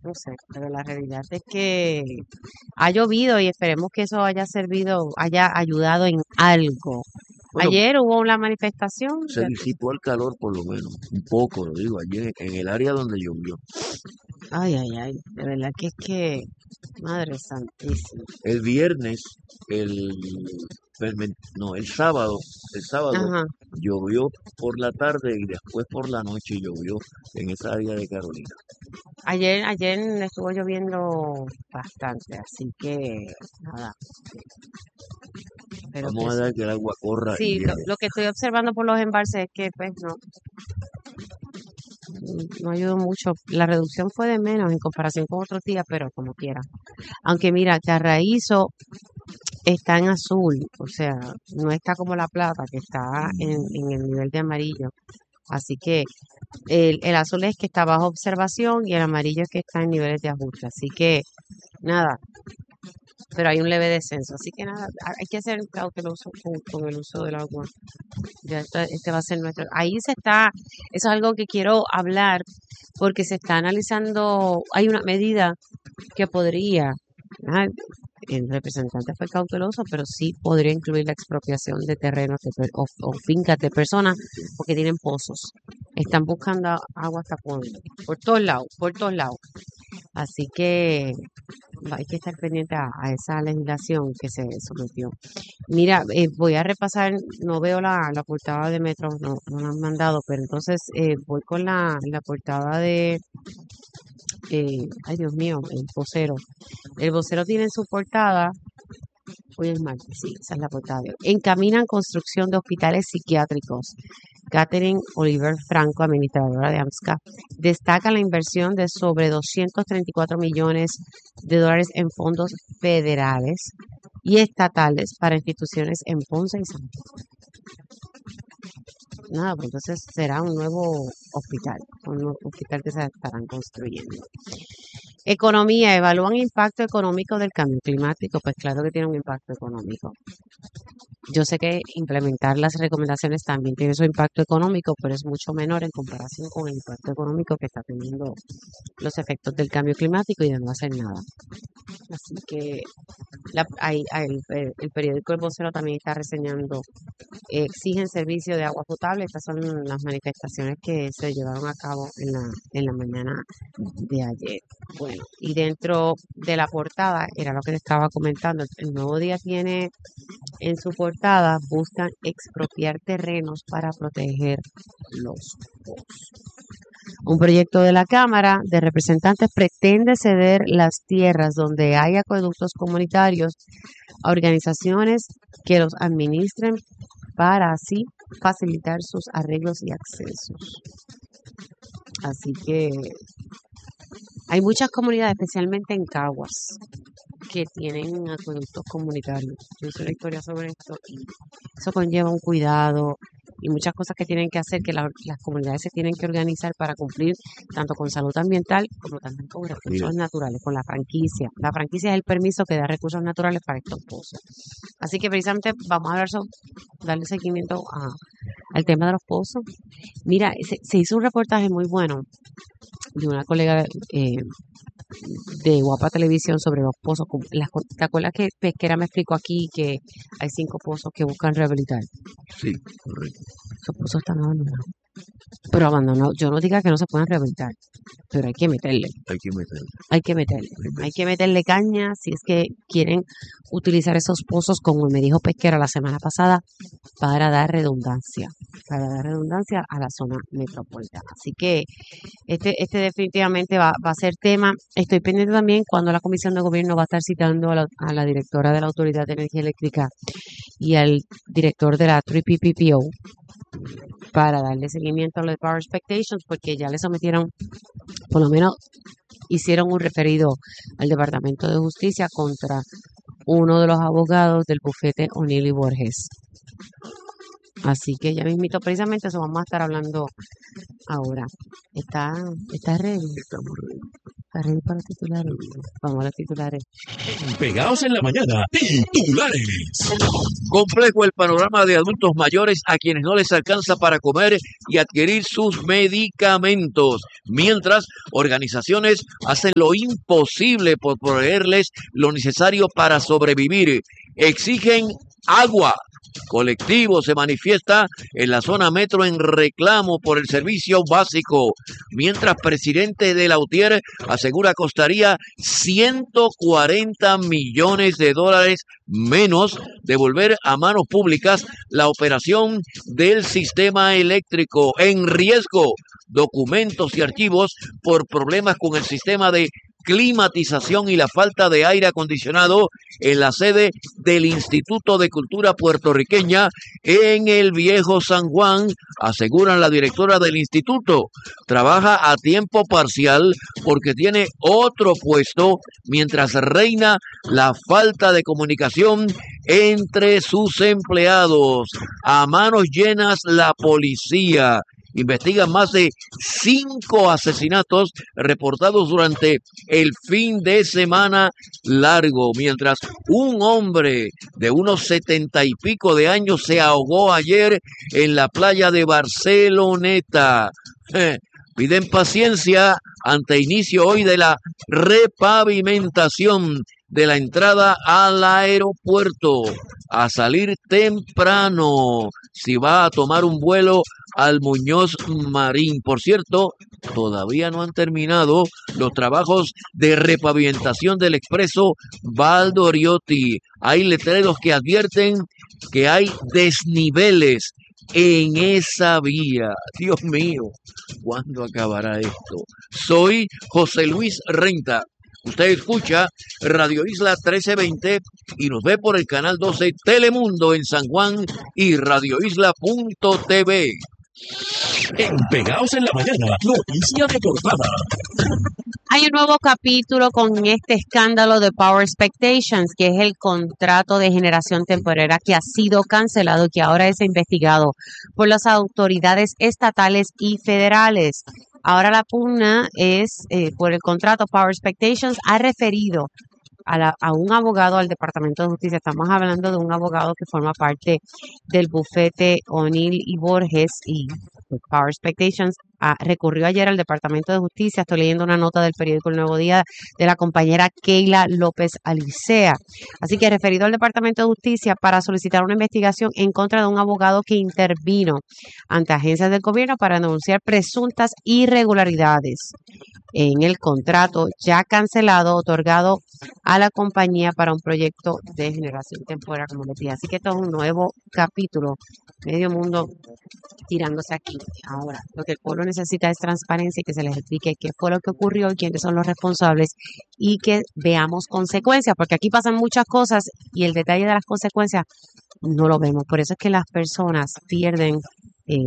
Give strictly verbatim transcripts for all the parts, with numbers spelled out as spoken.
no sé, pero la realidad es que ha llovido y esperemos que eso haya servido, haya ayudado en algo. Bueno, Ayer hubo una manifestación se de, disipó el calor por lo menos, un poco, lo digo, allí en, en el área donde llovió. ay, ay, ay, de verdad que es que, Madre Santísima. El viernes, el, el- no, el sábado, el sábado Ajá. llovió por la tarde y después por la noche llovió en esa área de Carolina. Ayer, ayer estuvo lloviendo bastante, así que nada, espero que Vamos a eso. dar que el agua corra y Sí, lo, llegue. lo que estoy observando por los embalses es que pues no, no ayudó mucho. La reducción fue de menos en comparación con otros días, pero como quiera. Aunque mira, Carraízo está en azul, o sea, no está como la plata que está en, en el nivel de amarillo. Así que el, el azul es que está bajo observación y el amarillo es que está en niveles de ajuste. Así que nada, pero hay un leve descenso. Así que nada, hay que ser cauteloso con, con el uso del agua. Ya esta- este va a ser nuestro. Ahí se está, eso es algo que quiero hablar porque se está analizando, hay una medida que podría, ah, el representante fue cauteloso, pero sí podría incluir la expropiación de terrenos de per- o, o fincas de personas porque tienen pozos. Están buscando a- agua hasta por, por todos lados, por todos lados. Así que hay que estar pendiente a, a esa legislación que se sometió. Mira, eh, voy a repasar, no veo la, la portada de Metro, no, no la han mandado, pero entonces eh, voy con la, la portada de, eh, ay Dios mío, el vocero. El vocero tiene en su portada, hoy es martes, sí, esa es la portada de hoy. Encaminan construcción de hospitales psiquiátricos. Catherine Oliver Franco, administradora de AMSCA, destaca la inversión de sobre doscientos treinta y cuatro millones de dólares en fondos federales y estatales para instituciones en Ponce y Santo. Nada, pues entonces será un nuevo hospital, un nuevo hospital que se estarán construyendo. Economía, evalúan impacto económico del cambio climático. Pues claro que tiene un impacto económico. Yo sé que implementar las recomendaciones también tiene su impacto económico, pero es mucho menor en comparación con el impacto económico que está teniendo los efectos del cambio climático y de no hacer nada. Así que la- hay- hay- el, el periódico El Vocero también está reseñando, eh, exigen servicio de agua potable. Estas son las manifestaciones que se llevaron a cabo en la, en la mañana de ayer. Bueno, y dentro de la portada, era lo que le estaba comentando, el Nuevo Día tiene en su portada, buscan expropiar terrenos para proteger los pozos. Un proyecto de la Cámara de Representantes pretende ceder las tierras donde hay acueductos comunitarios a organizaciones que los administren para así facilitar sus arreglos y accesos. Así que hay muchas comunidades, especialmente en Caguas, que tienen acueductos comunitarios. Yo hice una historia sobre esto y eso conlleva un cuidado y muchas cosas que tienen que hacer, que la- las comunidades se tienen que organizar para cumplir tanto con salud ambiental como también con Mira, recursos naturales, con la franquicia. La franquicia es el permiso que da recursos naturales para estos pozos. Así que precisamente vamos a hablar sobre, darle seguimiento a, al tema de los pozos. Mira, se, se hizo un reportaje muy bueno de una colega eh, de Guapa Televisión sobre los pozos. Como las co- ¿Te acuerdas que Pesquera me explicó aquí que hay cinco pozos que buscan rehabilitar? sí, correcto. Esos pozos están abandonados. Pero abandonados, yo no diga que no se puedan rehabilitar, pero hay que meterle, Hay que meterle. hay que meterle, Hay que- hay que meterle caña si es que quieren utilizar esos pozos, como me dijo Pesquera la semana pasada, para dar redundancia, para dar redundancia a la zona metropolitana. Así que este, este definitivamente va, va a ser tema. Estoy pendiente también cuando la Comisión de Gobierno va a estar citando a la, a la directora de la Autoridad de Energía Eléctrica y al director de la tres P P P O para darle seguimiento a lo de Power Expectations, porque ya le sometieron, por lo menos hicieron un referido al Departamento de Justicia contra uno de los abogados del bufete O'Neill y Borges. Así que ya mismito, precisamente eso vamos a estar hablando ahora. ¿Está, está ready? Estamos ready. ¿Está ready para los titulares? Vamos a los titulares. Pegados en la mañana, titulares. Complejo el panorama de adultos mayores a quienes no les alcanza para comer y adquirir sus medicamentos, mientras organizaciones hacen lo imposible por proveerles lo necesario para sobrevivir. Exigen agua. Colectivo se manifiesta en la zona metro en reclamo por el servicio básico, mientras presidente de la U T I E R asegura costaría ciento cuarenta millones de dólares menos devolver a manos públicas la operación del sistema eléctrico. En riesgo, documentos y archivos por problemas con el sistema de climatización y la falta de aire acondicionado en la sede del Instituto de Cultura Puertorriqueña en el Viejo San Juan, aseguran la directora del instituto. Trabaja a tiempo parcial porque tiene otro puesto mientras reina la falta de comunicación entre sus empleados. A manos llenas la policía investiga más de cinco asesinatos reportados durante el fin de semana largo, mientras un hombre de unos setenta y pico de años se ahogó ayer en la playa de Barceloneta. Eh, piden paciencia ante inicio hoy de la repavimentación de la entrada al aeropuerto, a salir temprano si va a tomar un vuelo al Muñoz Marín. Por cierto, todavía no han terminado los trabajos de repavimentación del expreso Valdoriotti. Hay letreros que advierten que hay desniveles en esa vía. Dios mío, ¿cuándo acabará esto? Soy José Luis Renta. Usted escucha Radio Isla trece veinte y nos ve por el canal doce Telemundo en San Juan y radioisla punto t v. En Pegados en la mañana, noticia de portada. Hay un nuevo capítulo con este escándalo de Power Expectations, que es el contrato de generación temporera que ha sido cancelado y que ahora es investigado por las autoridades estatales y federales. Ahora la pugna es eh, por el contrato. Power Expectations ha referido a, la, a un abogado al Departamento de Justicia. Estamos hablando de un abogado que forma parte del bufete O'Neill y Borges, y Power Expectations ah, recurrió ayer al Departamento de Justicia. Estoy leyendo una nota del periódico El Nuevo Día de la compañera Keila López Alicea. Así que referido al Departamento de Justicia para solicitar una investigación en contra de un abogado que intervino ante agencias del gobierno para denunciar presuntas irregularidades en el contrato ya cancelado otorgado a la compañía para un proyecto de generación temporal, como les dije. Así que esto es un nuevo capítulo, medio mundo tirándose aquí. Ahora, lo que el pueblo necesita es transparencia y que se les explique qué fue lo que ocurrió y quiénes son los responsables y que veamos consecuencias, porque aquí pasan muchas cosas y el detalle de las consecuencias no lo vemos. Por eso es que las personas pierden eh,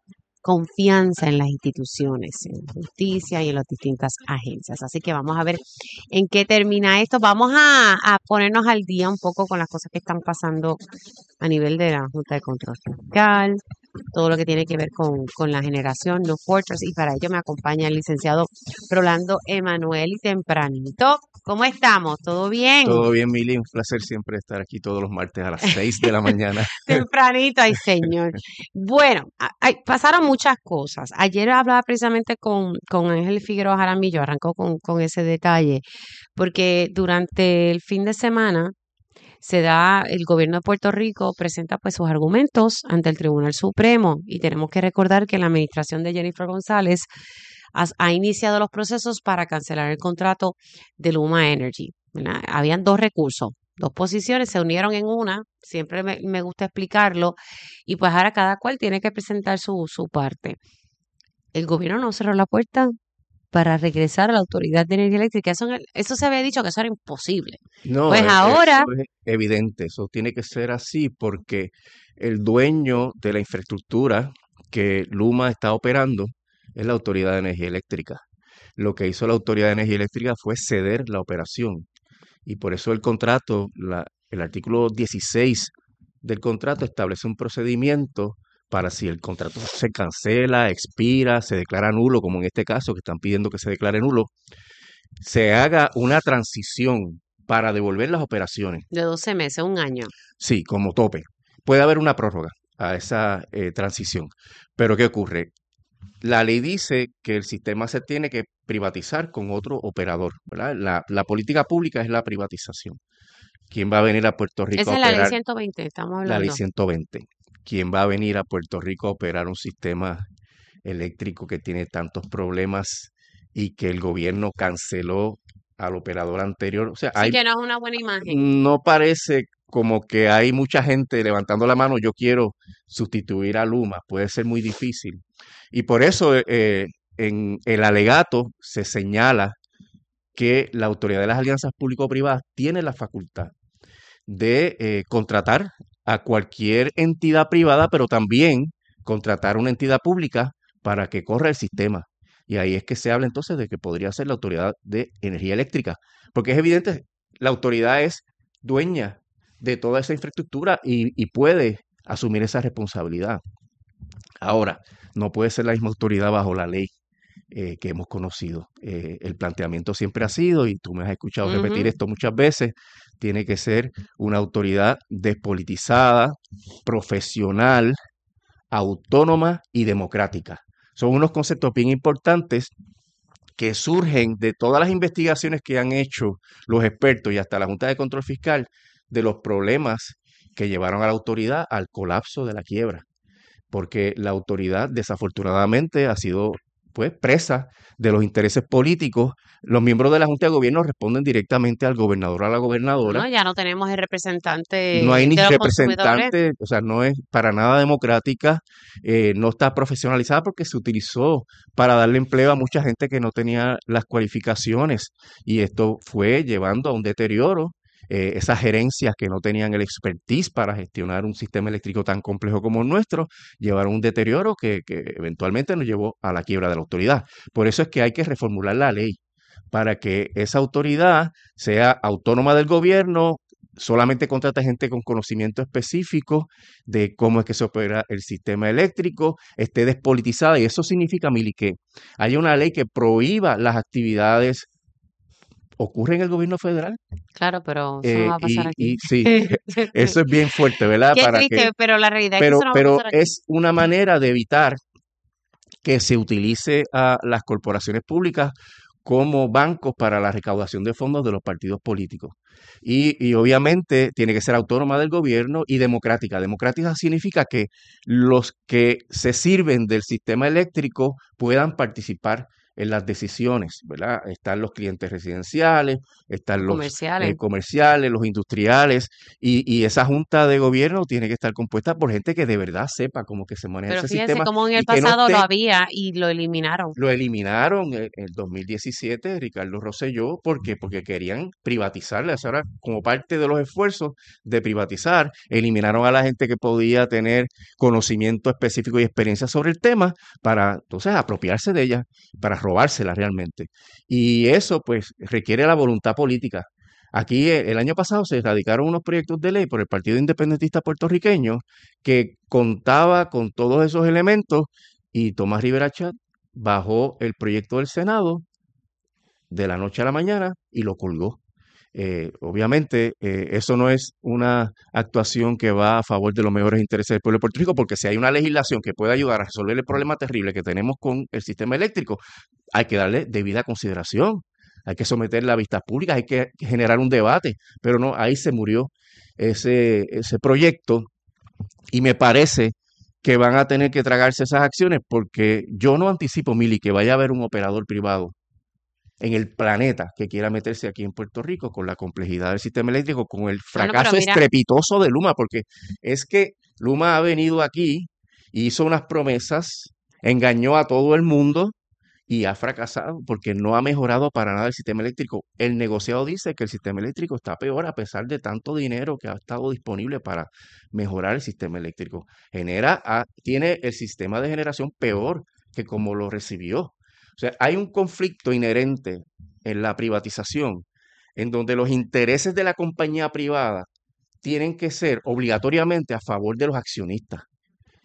confianza en las instituciones, en justicia y en las distintas agencias. Así que vamos a ver en qué termina esto. Vamos a, a ponernos al día un poco con las cosas que están pasando a nivel de la Junta de Control Fiscal, todo lo que tiene que ver con, con la generación New Fortress, y para ello me acompaña el licenciado Rolando Emanuel. Y tempranito, ¿cómo estamos? ¿Todo bien? Todo bien, Mili, un placer siempre estar aquí todos los martes a las seis de la mañana. Tempranito, ay señor. Bueno, ay, pasaron muchas cosas. Ayer hablaba precisamente con, con Ángel Figueroa Jaramillo, arrancó con, con ese detalle, porque durante el fin de semana se da, el gobierno de Puerto Rico presenta pues sus argumentos ante el Tribunal Supremo, y tenemos que recordar que la administración de Jennifer González ha, ha iniciado los procesos para cancelar el contrato de Luma Energy, ¿verdad? Habían dos recursos, dos posiciones, se unieron en una, siempre me, me gusta explicarlo, y pues ahora cada cual tiene que presentar su, su parte. El gobierno no cerró la puerta para regresar a la Autoridad de Energía Eléctrica. Eso, eso se había dicho que eso era imposible. No, pues es, ahora... eso es evidente, eso tiene que ser así porque el dueño de la infraestructura que Luma está operando es la Autoridad de Energía Eléctrica. Lo que hizo la Autoridad de Energía Eléctrica fue ceder la operación, y por eso el contrato, la, el artículo dieciséis del contrato establece un procedimiento para si el contrato se cancela, expira, se declara nulo, como en este caso que están pidiendo que se declare nulo, se haga una transición para devolver las operaciones. De doce meses, un año. Sí, como tope. Puede haber una prórroga a esa eh, transición. Pero ¿qué ocurre? La ley dice que el sistema se tiene que privatizar con otro operador, ¿verdad? La, la política pública es la privatización. ¿Quién va a venir a Puerto Rico Esa a es la ley operar? ciento veinte, estamos La ley hablando. ciento veinte. ¿Quién va a venir a Puerto Rico a operar un sistema eléctrico que tiene tantos problemas y que el gobierno canceló al operador anterior? O sea, Sí, hay, que no es una buena imagen. no parece como que hay mucha gente levantando la mano, yo quiero sustituir a Luma, puede ser muy difícil. Y por eso eh, en el alegato se señala que la Autoridad de las Alianzas Público-Privadas tiene la facultad de eh, contratar a cualquier entidad privada, pero también contratar una entidad pública para que corra el sistema. Y ahí es que se habla entonces de que podría ser la Autoridad de Energía Eléctrica, porque es evidente, la autoridad es dueña de toda esa infraestructura y, y puede asumir esa responsabilidad. Ahora, no puede ser la misma autoridad bajo la ley eh, que hemos conocido. Eh, el planteamiento siempre ha sido, y tú me has escuchado Ujú. repetir esto muchas veces, tiene que ser una autoridad despolitizada, profesional, autónoma y democrática. Son unos conceptos bien importantes que surgen de todas las investigaciones que han hecho los expertos y hasta la Junta de Control Fiscal de los problemas que llevaron a la autoridad al colapso de la quiebra, porque la autoridad desafortunadamente ha sido pues presa de los intereses políticos. Los miembros de la Junta de Gobierno responden directamente al gobernador o a la gobernadora. No, ya no tenemos el No hay representante ni de los consumidores. representante, o sea, no es para nada democrática, eh, no está profesionalizada porque se utilizó para darle empleo a mucha gente que no tenía las cualificaciones y esto fue llevando a un deterioro. Eh, esas gerencias que no tenían el expertise para gestionar un sistema eléctrico tan complejo como el nuestro, llevaron un deterioro que, que eventualmente nos llevó a la quiebra de la autoridad. Por eso es que hay que reformular la ley para que esa autoridad sea autónoma del gobierno, solamente contrata gente con conocimiento específico de cómo es que se opera el sistema eléctrico, esté despolitizada, y eso significa, Mili, que haya una ley que prohíba las actividades. Ocurre en el gobierno federal. Claro, pero eso no Eh, va a pasar y, aquí. y sí, eso es bien fuerte, ¿verdad? Qué Para que, triste, pero la realidad es que pero, eso no va a pero pasar aquí. es una manera de evitar que se utilice a las corporaciones públicas como bancos para la recaudación de fondos de los partidos políticos. Y, y obviamente tiene que ser autónoma del gobierno y democrática. Democrática significa que los que se sirven del sistema eléctrico puedan participar en las decisiones, ¿verdad? Están los clientes residenciales, están Los los comerciales. eh, comerciales, los industriales, y, y esa junta de gobierno tiene que estar compuesta por gente que de verdad sepa cómo que se maneja Pero ese fíjense sistema cómo en y el que no pasado lo esté. había y lo eliminaron. Lo eliminaron en el dos mil diecisiete, Ricardo Rosselló. ¿Por qué? Porque querían privatizarle. Ahora, como parte de los esfuerzos de privatizar, eliminaron a la gente que podía tener conocimiento específico y experiencia sobre el tema para entonces apropiarse de ella, para robársela realmente. Y eso pues requiere la voluntad política. Aquí eh, el año pasado se radicaron unos proyectos de ley por el Partido Independentista Puertorriqueño que contaba con todos esos elementos, y Tomás Rivera Chat bajó el proyecto del Senado de la noche a la mañana y lo colgó. Eh, obviamente, eh, eso no es una actuación que va a favor de los mejores intereses del pueblo de Puerto Rico, porque si hay una legislación que puede ayudar a resolver el problema terrible que tenemos con el sistema eléctrico, hay que darle debida consideración, hay que someterla a vistas públicas, hay que generar un debate, pero no, ahí se murió ese, ese proyecto, y me parece que van a tener que tragarse esas acciones, porque yo no anticipo, Mili, que vaya a haber un operador privado en el planeta que quiera meterse aquí en Puerto Rico con la complejidad del sistema eléctrico, con el Bueno, pero fracaso mira, estrepitoso de Luma, porque es que Luma ha venido aquí, hizo unas promesas, engañó a todo el mundo y ha fracasado porque no ha mejorado para nada el sistema eléctrico. El negociado dice que el sistema eléctrico está peor a pesar de tanto dinero que ha estado disponible para mejorar el sistema eléctrico. Genera, a- tiene el sistema de generación peor que como lo recibió. O sea, hay un conflicto inherente en la privatización en donde los intereses de la compañía privada tienen que ser obligatoriamente a favor de los accionistas.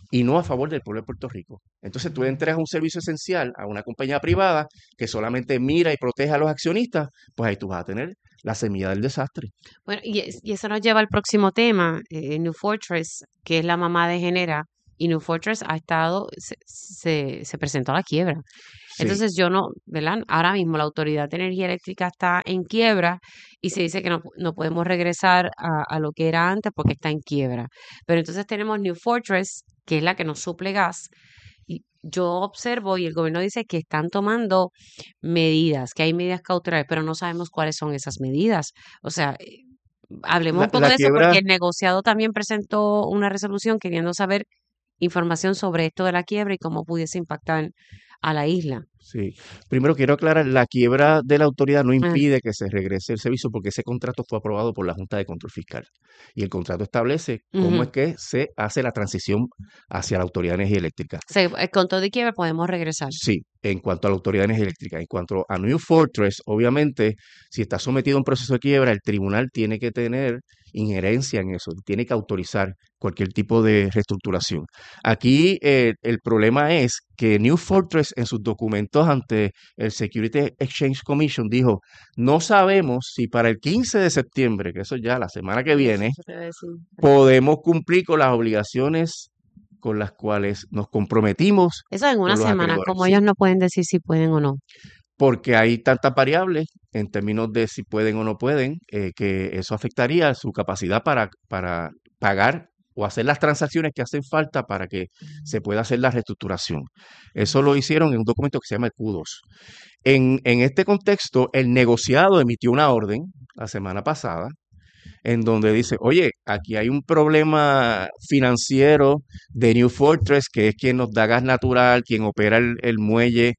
y no a favor del pueblo de Puerto Rico. Entonces tú entregas un servicio esencial a una compañía privada que solamente mira y protege a los accionistas, pues ahí tú vas a tener la semilla del desastre. Bueno, y, es- y eso nos lleva al próximo tema, eh, New Fortress, que es la mamá de Genera, y New Fortress ha estado, se, se, se presentó a la quiebra. Sí, Entonces yo no, ¿verdad? Ahora mismo la Autoridad de Energía Eléctrica está en quiebra y se dice que no, no podemos regresar a, a lo que era antes porque está en quiebra. Pero entonces tenemos New Fortress, que es la que nos suple gas. Y yo observo y el gobierno dice que están tomando medidas, que hay medidas cautelares, pero no sabemos cuáles son esas medidas. O sea, eh, hablemos la, un poco la de eso quiebra, porque el negociado también presentó una resolución queriendo saber información sobre esto de la quiebra y cómo pudiese impactar a la isla. sí. Primero quiero aclarar, la quiebra de la autoridad no Ah, impide que se regrese el servicio porque ese contrato fue aprobado por la Junta de Control Fiscal. Y el contrato establece cómo es ujú. que se hace la transición hacia la Autoridad de Energía Eléctrica. Se, eh, con todo y quiebra podemos regresar. Sí, en cuanto a la Autoridad de Energía Eléctrica. En cuanto a New Fortress, obviamente, si está sometido a un proceso de quiebra, el tribunal tiene que tener injerencia en eso, tiene que autorizar cualquier tipo de reestructuración. Aquí eh, el problema es que New Fortress en sus documentos ante el Security Exchange Commission dijo, no sabemos si para el quince de septiembre, que eso ya la semana que viene, Eso te iba a decir. podemos cumplir con las obligaciones con las cuales nos comprometimos Eso en una con los semana, acreedores. como Sí, ellos no pueden decir si pueden o no. porque hay tantas variables en términos de si pueden o no pueden, eh, que eso afectaría su capacidad para, para pagar o hacer las transacciones que hacen falta para que se pueda hacer la reestructuración. Eso lo hicieron en un documento que se llama Q dos. En, en este contexto, el negociado emitió una orden la semana pasada en donde dice, oye, aquí hay un problema financiero de New Fortress, que es quien nos da gas natural, quien opera el, el muelle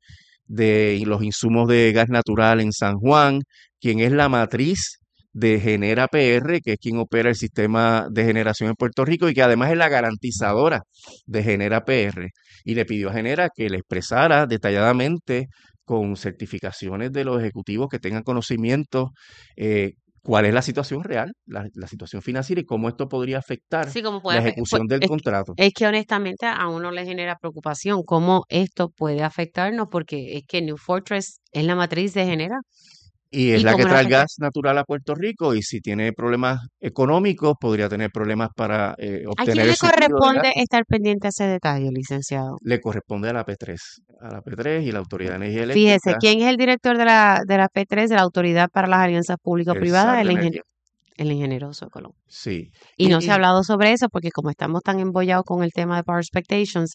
de los insumos de gas natural en San Juan, quien es la matriz de Genera P R, que es quien opera el sistema de generación en Puerto Rico y que además es la garantizadora de Genera P R. Y le pidió a Genera que le expresara detalladamente con certificaciones de los ejecutivos que tengan conocimiento eh, cuál es la situación real, la, la situación financiera y cómo esto podría afectar Sí, como puede la afectar. Pues, ejecución del es, que- contrato. es que honestamente a uno le genera preocupación cómo esto puede afectarnos, porque es que New Fortress es la matriz de Genera. Y es ¿Y la que cómo le trae el afecta? gas natural a Puerto Rico y si tiene problemas económicos, podría tener problemas para eh, ¿A obtener quién el le suplido de gas. corresponde estar pendiente a ese detalle, licenciado? Le corresponde a la P tres, a la P tres y la Autoridad de Energía Fíjese, Eléctrica, ¿quién es el director de la, de la P tres, de la Autoridad para las Alianzas el Público-Privadas? S A R El, de ingen- Energía. el ingenieroso Colón. Sí. Y no se ha Y, y, hablado sobre eso porque como estamos tan embollados con el tema de Power Expectations,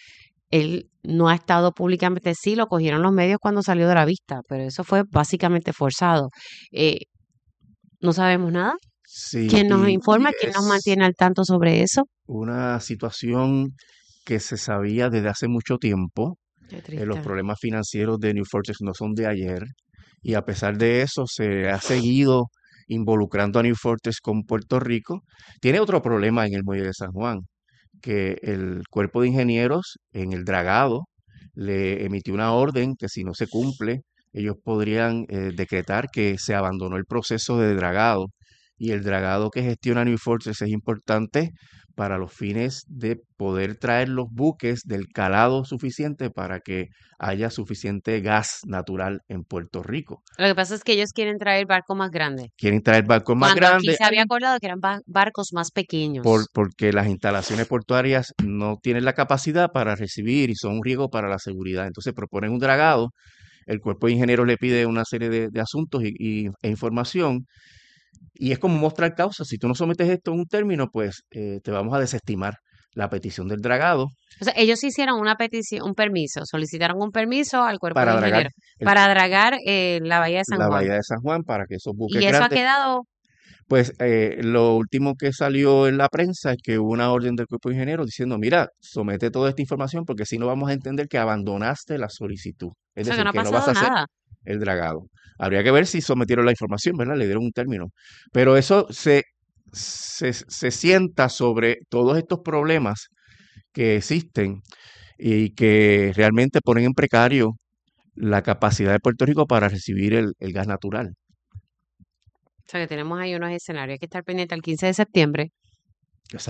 él no ha estado públicamente, sí lo cogieron los medios cuando salió de la vista, pero eso fue básicamente forzado. Eh, no sabemos nada. sí, ¿Quién nos y, y informa? ¿Quién nos es mantiene al tanto sobre eso? una situación que se sabía desde hace mucho tiempo. Qué Eh, los triste. problemas financieros de New Fortress no son de ayer y a pesar de eso se ha seguido involucrando a New Fortress con Puerto Rico. Tiene otro problema en el muelle de San Juan, que el cuerpo de ingenieros en el dragado le emitió una orden que si no se cumple, ellos podrían eh, decretar que se abandonó el proceso de dragado. Y el dragado que gestiona New Fortress es importante para los fines de poder traer los buques del calado suficiente para que haya suficiente gas natural en Puerto Rico. Lo que pasa es que ellos quieren traer barcos más grandes, Quieren traer barcos más cuando aquí grandes se había acordado que eran ba- barcos más por, pequeños. porque las instalaciones portuarias no tienen la capacidad para recibir y son un riesgo para la seguridad. Entonces proponen un dragado, el cuerpo de ingenieros le pide una serie de, de asuntos y, y- e información y es como mostrar causa. Si tú no sometes esto en un término, pues eh, te vamos a desestimar la petición del dragado O sea, ellos hicieron una petición, un permiso, solicitaron un permiso al cuerpo de para dragar ingenieros el- para dragar eh, la bahía de San la Juan. bahía de San Juan para que esos buques Y eso ha grandes. quedado, Pues eh, lo último que salió en la prensa es que hubo una orden del cuerpo de ingenieros diciendo, mira, somete toda esta información porque si no vamos a entender que abandonaste la solicitud. o Es sea, que decir, no ha que no vas pasado a hacer nada. el dragado. Habría que ver si sometieron la información, ¿verdad? Le dieron un término. Pero eso se, se, se sienta sobre todos estos problemas que existen y que realmente ponen en precario la capacidad de Puerto Rico para recibir el, el gas natural. O sea, que tenemos ahí unos escenarios. Hay que estar pendiente al quince de septiembre. Exacto.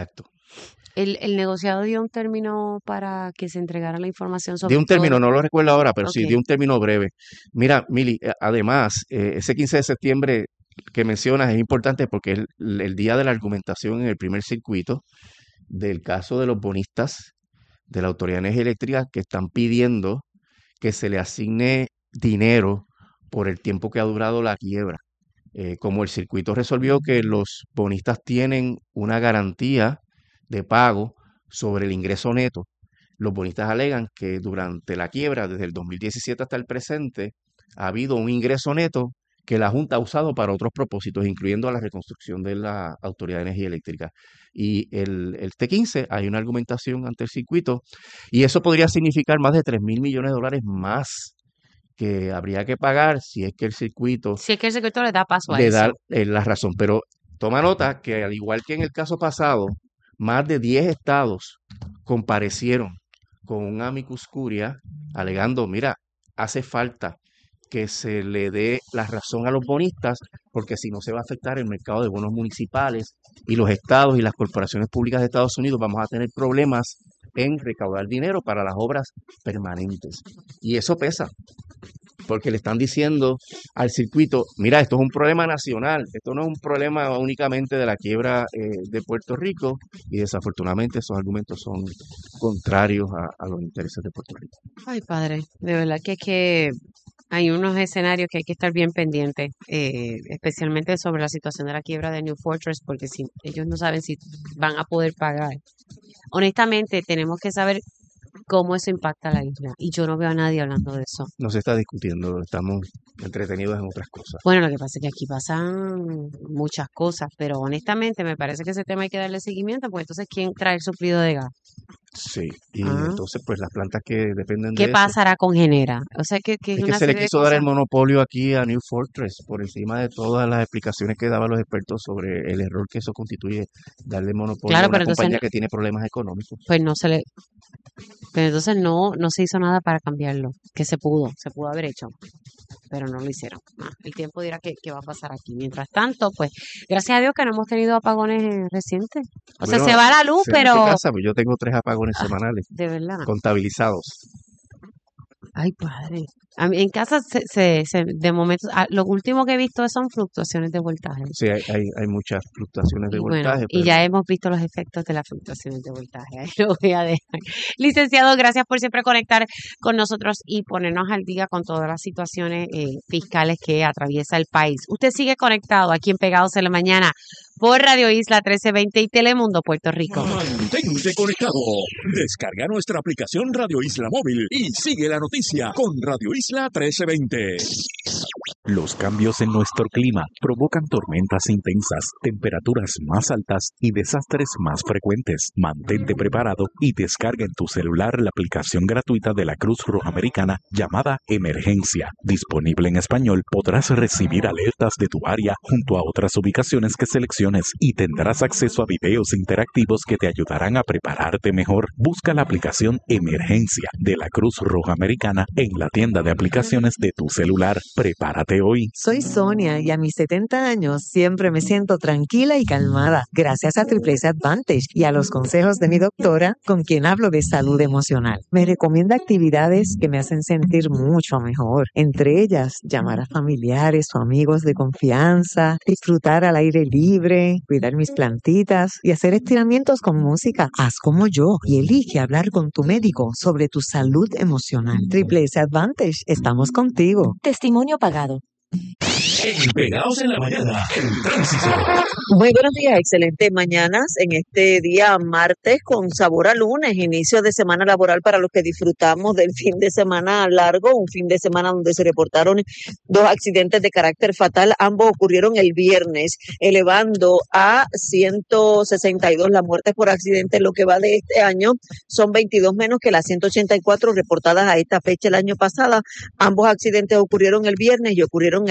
El, el negociado dio un término para que se entregara la información sobre Dio un todo. término, no lo recuerdo ahora, pero sí, Ok. dio un término breve. Mira, Mili, eh, además, eh, ese quince de septiembre que mencionas es importante porque es el, el día de la argumentación en el primer circuito del caso de los bonistas de la Autoridad de Energía Eléctrica que están pidiendo que se le asigne dinero por el tiempo que ha durado la quiebra. Eh, como el circuito resolvió que los bonistas tienen una garantía de pago sobre el ingreso neto, los bonistas alegan que durante la quiebra, desde el dos mil diecisiete hasta el presente, ha habido un ingreso neto que la Junta ha usado para otros propósitos, incluyendo la reconstrucción de la Autoridad de Energía Eléctrica. Y el, el T quince, hay una argumentación ante el circuito, y eso podría significar más de tres mil millones de dólares más que habría que pagar si es que el circuito Si es que el secreto le da paso a le eso. da eh, la razón. Pero toma nota que al igual que en el caso pasado, más de diez estados comparecieron con un amicus curia alegando, mira, hace falta que se le dé la razón a los bonistas, porque si no se va a afectar el mercado de bonos municipales y los estados y las corporaciones públicas de Estados Unidos vamos a tener problemas en recaudar dinero para las obras permanentes. Y eso pesa, porque le están diciendo al circuito, mira, esto es un problema nacional, esto no es un problema únicamente de la quiebra eh, de Puerto Rico, y desafortunadamente esos argumentos son contrarios a, a los intereses de Puerto Rico. Ay, padre, de verdad que es que hay unos escenarios que hay que estar bien pendientes, eh, especialmente sobre la situación de la quiebra de New Fortress, porque si ellos no saben si van a poder pagar. Honestamente, tenemos que saber cómo eso impacta a la isla, y yo no veo a nadie hablando de eso. No se está discutiendo, estamos entretenidos en otras cosas. Bueno, lo que pasa es que aquí pasan muchas cosas, pero honestamente me parece que ese tema hay que darle seguimiento, porque entonces, ¿quién trae el suplido de gas? Sí, y Ah. entonces pues las plantas que dependen de ¿Qué eso. pasará con Genera? O sea, que, que es Es que una se le serie de quiso dar el cosas. monopolio aquí a New Fortress por encima de todas las explicaciones que daban los expertos sobre el error que eso constituye, darle monopolio Claro, a una pero entonces compañía no- que tiene problemas económicos. Pues no se le, pero entonces no, no se hizo nada para cambiarlo, que se pudo, se pudo haber hecho, pero no lo hicieron. Ah, el tiempo dirá qué, qué va a pasar aquí. Mientras tanto, pues, gracias a Dios que no hemos tenido apagones eh, recientes. O sea, Bueno, se va la luz, según tu pero casa, pues yo tengo tres apagones ah, semanales de verdad. contabilizados. Ay, padre. A mí en casa se, se, se- de momento, ah, lo último que he visto son fluctuaciones de voltaje. Sí, hay, hay, hay muchas fluctuaciones de Y bueno, voltaje, y pero ya hemos visto los efectos de las fluctuaciones de voltaje. Ahí lo voy a dejar. Licenciado, gracias por siempre conectar con nosotros y ponernos al día con todas las situaciones eh, fiscales que atraviesa el país. Usted sigue conectado aquí en Pegados en la Mañana por Radio Isla trece veinte y Telemundo Puerto Rico. Mantente conectado. Descarga nuestra aplicación Radio Isla Móvil y sigue la noticia con Radio Isla trece veinte. Los cambios en nuestro clima provocan tormentas intensas, temperaturas más altas y desastres más frecuentes. Mantente preparado y descarga en tu celular la aplicación gratuita de la Cruz Roja Americana llamada Emergencia. Disponible en español, podrás recibir alertas de tu área junto a otras ubicaciones que selecciones y tendrás acceso a videos interactivos que te ayudarán a prepararte mejor. Busca la aplicación Emergencia de la Cruz Roja Americana en la tienda de aplicaciones de tu celular. Prepárate hoy. Soy Sonia y a mis setenta años siempre me siento tranquila y calmada gracias a Triple S Advantage y a los consejos de mi doctora con quien hablo de salud emocional. Me recomienda actividades que me hacen sentir mucho mejor, entre ellas llamar a familiares o amigos de confianza, disfrutar al aire libre, cuidar mis plantitas y hacer estiramientos con música. Haz como yo y elige hablar con tu médico sobre tu salud emocional. Triple S Advantage, estamos contigo. Testimonio pagado. En Pegados en la Mañana, el tránsito. Muy buenos días, excelentes mañanas en este día martes con sabor a lunes, inicio de semana laboral para los que disfrutamos del fin de semana largo, un fin de semana donde se reportaron dos accidentes de carácter fatal, ambos ocurrieron el viernes, elevando a ciento sesenta y dos las muertes por accidente en lo que va de este año, son veintidós menos que las ciento ochenta y cuatro reportadas a esta fecha el año pasado. Ambos accidentes ocurrieron el viernes y ocurrieron en el expreso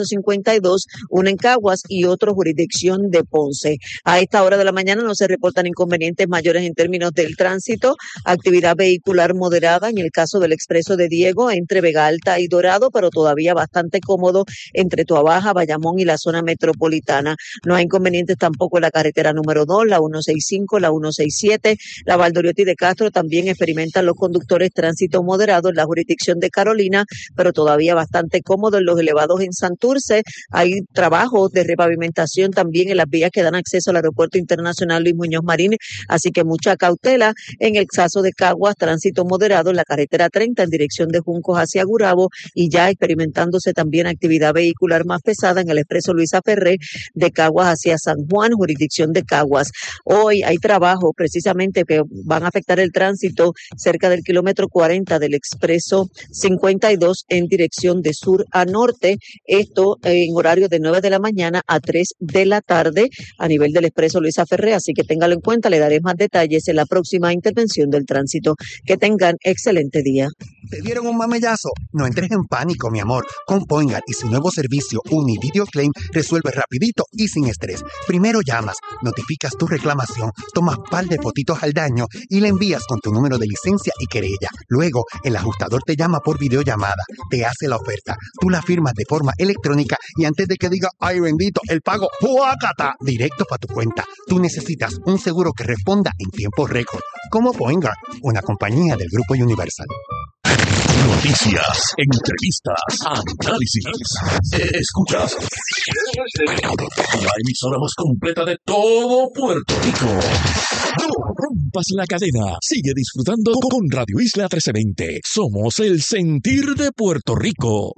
cincuenta y dos, uno en Caguas y otro jurisdicción de Ponce. A esta hora de la mañana no se reportan inconvenientes mayores en términos del tránsito, actividad vehicular moderada en el caso del expreso de Diego entre Vega Alta y Dorado, pero todavía bastante cómodo entre Tuabaja, Bayamón y la zona metropolitana. No hay inconvenientes tampoco en la carretera número dos, la ciento sesenta y cinco, la ciento sesenta y siete, la Valdoriotti de Castro también experimentan los conductores tránsito moderado en la jurisdicción de Carolina, pero todavía bastante cómodo en los elevados en Santurce. Hay trabajos de repavimentación también en las vías que dan acceso al Aeropuerto Internacional Luis Muñoz Marín, así que mucha cautela. En el caso de Caguas, tránsito moderado en la carretera treinta en dirección de Juncos hacia Gurabo y ya experimentándose también actividad vehicular más pesada en el expreso Luisa Ferré de Caguas hacia San Juan, jurisdicción de Caguas. Hoy hay trabajos precisamente que van a afectar el tránsito cerca del kilómetro cuarenta del expreso cincuenta y dos en dirección de sur a norte, esto en horario de nueve de la mañana a tres de la tarde a nivel del expreso Luisa Ferré, así que téngalo en cuenta, le daré más detalles en la próxima intervención del tránsito. Que tengan excelente día. ¿Te dieron un mamellazo? No entres en pánico, mi amor. Con Poingar y su nuevo servicio Univideo Claim resuelve rapidito y sin estrés. Primero llamas, notificas tu reclamación, tomas par de fotitos al daño y le envías con tu número de licencia y querella. Luego, el ajustador te llama por videollamada, te hace la oferta, tú la firmas de forma electrónica y antes de que diga, ay bendito, el pago, ¡fuácata! Directo para tu cuenta. Tú necesitas un seguro que responda en tiempo récord. Como Poingar, una compañía del Grupo Universal. Noticias, entrevistas, análisis. Escuchas la emisora más completa de todo Puerto Rico. No rompas la cadena. Sigue disfrutando con Radio Isla trece veinte. Somos el sentir de Puerto Rico.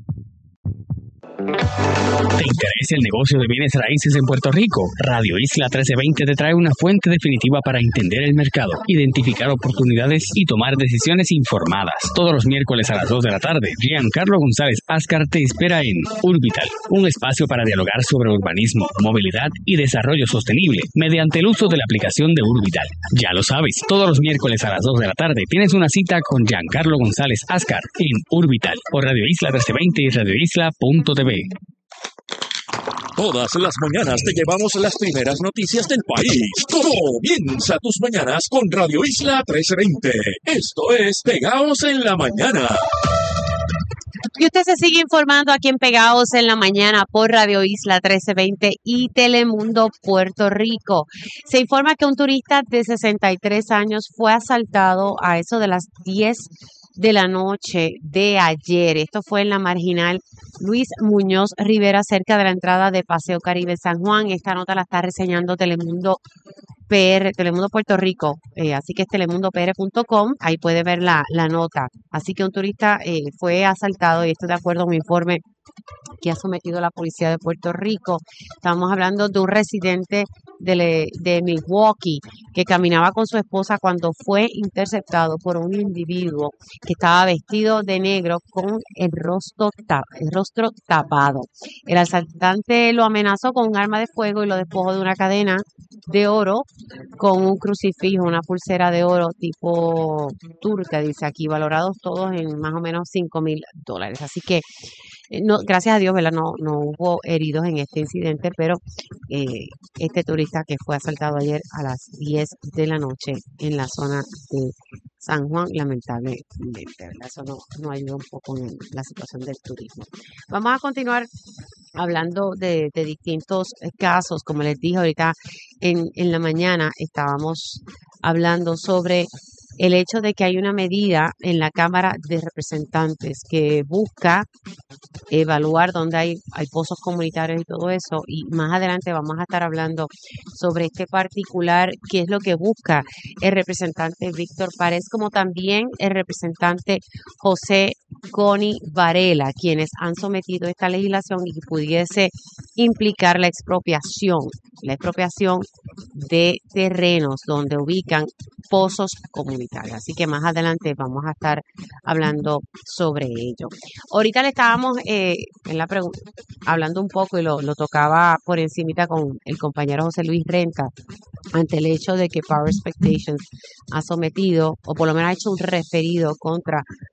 ¿Te interesa el negocio de bienes raíces en Puerto Rico? Radio Isla trece veinte te trae una fuente definitiva para entender el mercado, identificar oportunidades y tomar decisiones informadas. Todos los miércoles a las dos de la tarde, Giancarlo González Ascar te espera en Urbital, un espacio para dialogar sobre urbanismo, movilidad y desarrollo sostenible mediante el uso de la aplicación de Urbital. Ya lo sabes, todos los miércoles a las dos de la tarde tienes una cita con Giancarlo González Ascar en Urbital por Radio Isla trece veinte y radio isla punto t v. Todas las mañanas te llevamos las primeras noticias del país. Comienza tus mañanas con Radio Isla trece veinte. Esto es Pegaos en la Mañana. Y usted se sigue informando aquí en Pegados en la Mañana por Radio Isla trece veinte y Telemundo Puerto Rico. Se informa que un turista de sesenta y tres años fue asaltado a eso de las diez de la noche de ayer. Esto fue en la marginal Luis Muñoz Rivera, cerca de la entrada de Paseo Caribe San Juan. Esta nota la está reseñando Telemundo P R, Telemundo Puerto Rico, eh, así que es telemundo p r punto com, ahí puede ver la, la nota. Así que un turista eh, fue asaltado, y esto de acuerdo a un informe que ha sometido la policía de Puerto Rico. Estamos hablando de un residente de, de Milwaukee que caminaba con su esposa cuando fue interceptado por un individuo que estaba vestido de negro con el rostro, tap, el rostro tapado. El asaltante lo amenazó con un arma de fuego y lo despojó de una cadena de oro con un crucifijo, una pulsera de oro tipo turca, dice aquí, valorados todos en más o menos cinco mil dólares. Así que no, gracias a Dios, ¿verdad? No, no hubo heridos en este incidente, pero eh, este turista que fue asaltado ayer a las diez de la noche en la zona de San Juan, lamentablemente, ¿verdad? Eso no, no ayuda un poco en la situación del turismo. Vamos a continuar hablando de, de distintos casos. Como les dije ahorita en, en la mañana, estábamos hablando sobre el hecho de que hay una medida en la Cámara de Representantes que busca evaluar dónde hay, hay pozos comunitarios y todo eso, y más adelante vamos a estar hablando sobre este particular, qué es lo que busca el representante Víctor Párez, como también el representante José Coni Varela, quienes han sometido esta legislación y que pudiese implicar la expropiación, la expropiación de terrenos donde ubican pozos comunitarios. Así que más adelante vamos a estar hablando sobre ello. Ahorita le estábamos eh, en la pregunta hablando un poco y lo, lo tocaba por encimita con el compañero José Luis Renta ante el hecho de que Power Expectations ha sometido, o por lo menos ha hecho un referido contra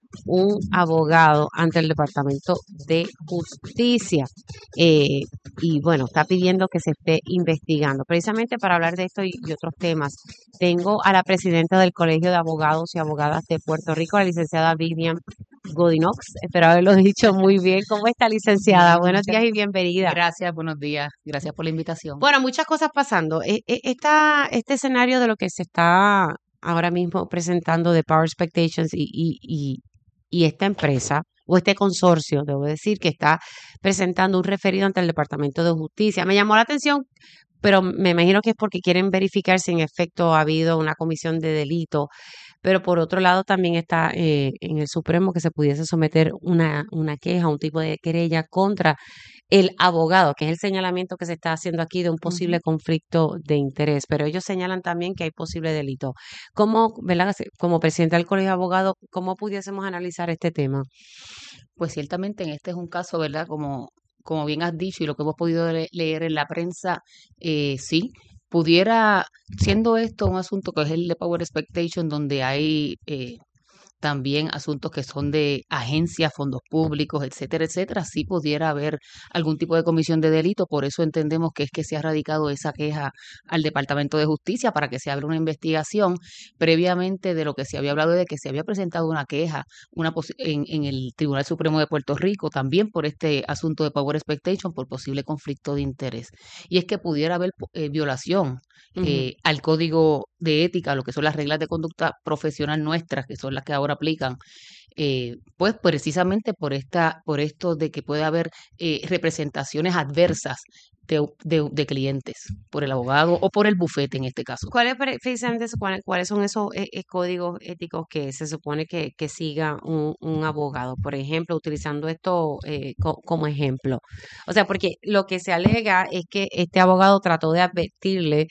un abogado ante el Departamento de Justicia. Eh, y bueno, está pidiendo que se esté investigando. Precisamente para hablar de esto y, y otros temas, tengo a la presidenta del Colegio de Abogados y Abogadas de Puerto Rico, la licenciada Vivian Godinox. Espero haberlo dicho muy bien. ¿Cómo está, licenciada? Buenos días y bienvenida. Gracias, buenos días. Gracias por la invitación. Bueno, muchas cosas pasando. E- e- Esta, este escenario de lo que se está ahora mismo presentando de Power Expectations y, y, y, y esta empresa, o este consorcio, debo decir, que está presentando un referido ante el Departamento de Justicia. Me llamó la atención, pero me imagino que es porque quieren verificar si en efecto ha habido una comisión de delito. Pero por otro lado también está eh, en el Supremo que se pudiese someter una, una queja, un tipo de querella contra el abogado, que es el señalamiento que se está haciendo aquí de un posible Ujú. conflicto de interés. Pero ellos señalan también que hay posible delito. ¿Cómo, verdad, como presidente del Colegio de Abogados, cómo pudiésemos analizar este tema? Pues ciertamente en este es un caso, ¿verdad? Como, como bien has dicho y lo que hemos podido le- leer en la prensa, eh, sí, pudiera, siendo esto un asunto que es el de Power Expectation, donde hay eh, también asuntos que son de agencias, fondos públicos, etcétera, etcétera, sí pudiera haber algún tipo de comisión de delito. Por eso entendemos que es que se ha radicado esa queja al Departamento de Justicia para que se abra una investigación previamente de lo que se había hablado de que se había presentado una queja una posi- en, en el Tribunal Supremo de Puerto Rico también por este asunto de Power Expectation por posible conflicto de interés. Y es que pudiera haber po- eh, violación Ujú. eh, al código de ética, lo que son las reglas de conducta profesional nuestras, que son las que ahora aplican, eh, pues precisamente por esta, por esto de que puede haber eh, representaciones adversas de, de, de clientes por el abogado o por el bufete en este caso. ¿Cuáles pre- precisamente se supone- cuáles son esos eh, eh, códigos éticos que se supone que, que siga un, un abogado? Por ejemplo, utilizando esto eh, co- como ejemplo. O sea, porque lo que se alega es que este abogado trató de advertirle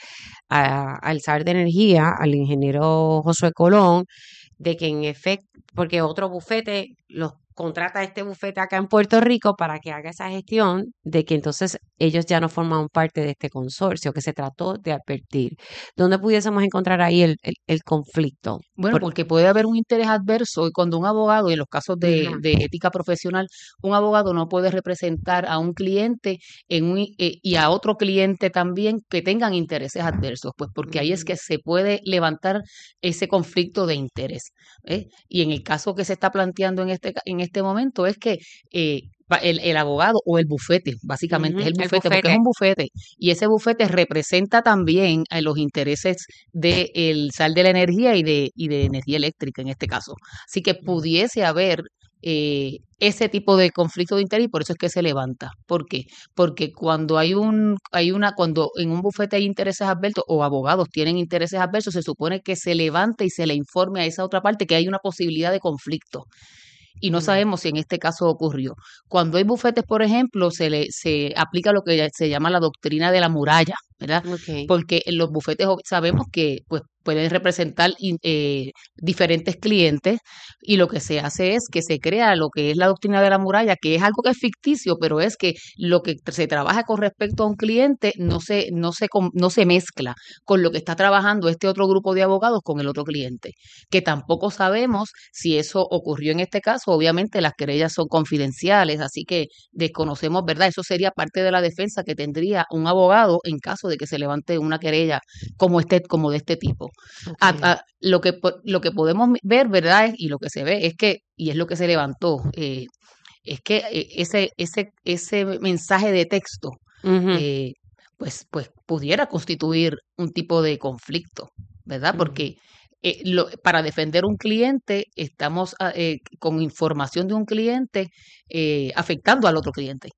a- al S A R de Energía, al ingeniero Josué Colón, de que en efecto, porque otro bufete los contrata a este bufete acá en Puerto Rico para que haga esa gestión, de que entonces ellos ya no forman parte de este consorcio, que se trató de advertir. ¿Dónde pudiésemos encontrar ahí el, el, el conflicto? Bueno, Por- porque puede haber un interés adverso y cuando un abogado, y en los casos de, Ajá. de ética profesional, un abogado no puede representar a un cliente en un, eh, y a otro cliente también que tengan intereses adversos, pues porque ahí es que se puede levantar ese conflicto de interés. ¿eh? Y en el caso que se está planteando en este, ca- en este momento es que eh, pa- el, el abogado o el bufete, básicamente es Ujú, el el bufete, porque es bufete. un bufete, y ese bufete representa también a los intereses del sal de la energía y de, y de energía eléctrica en este caso. Así que pudiese haber eh, ese tipo de conflicto de interés y por eso es que se levanta. ¿Por qué? Porque cuando hay un, hay una, cuando en un bufete hay intereses adversos o abogados tienen intereses adversos, se supone que se levante y se le informe a esa otra parte que hay una posibilidad de conflicto. Y no Mm, sabemos si en este caso ocurrió. Cuando hay bufetes, por ejemplo, se le se aplica lo que se llama la doctrina de la muralla, ¿verdad? ok. Porque en los bufetes ob- sabemos que pues pueden representar in- eh, diferentes clientes y lo que se hace es que se crea lo que es la doctrina de la muralla, que es algo que es ficticio, pero es que lo que se trabaja con respecto a un cliente no se no se com- no se mezcla con lo que está trabajando este otro grupo de abogados con el otro cliente, que tampoco sabemos si eso ocurrió en este caso. Obviamente las querellas son confidenciales, así que desconocemos, ¿verdad? Eso sería parte de la defensa que tendría un abogado en caso de que se levante una querella como este, como de este tipo. A- Ok. a- lo que po- lo que podemos ver, ¿verdad? es- Y lo que se ve es que, y es lo que se levantó, eh, es que eh, ese, ese, ese mensaje de texto, Ujú, eh, pues, pues pudiera constituir un tipo de conflicto, ¿verdad? ujú. Porque eh, lo- para defender un cliente estamos ah, eh, con información de un cliente eh, afectando al otro cliente.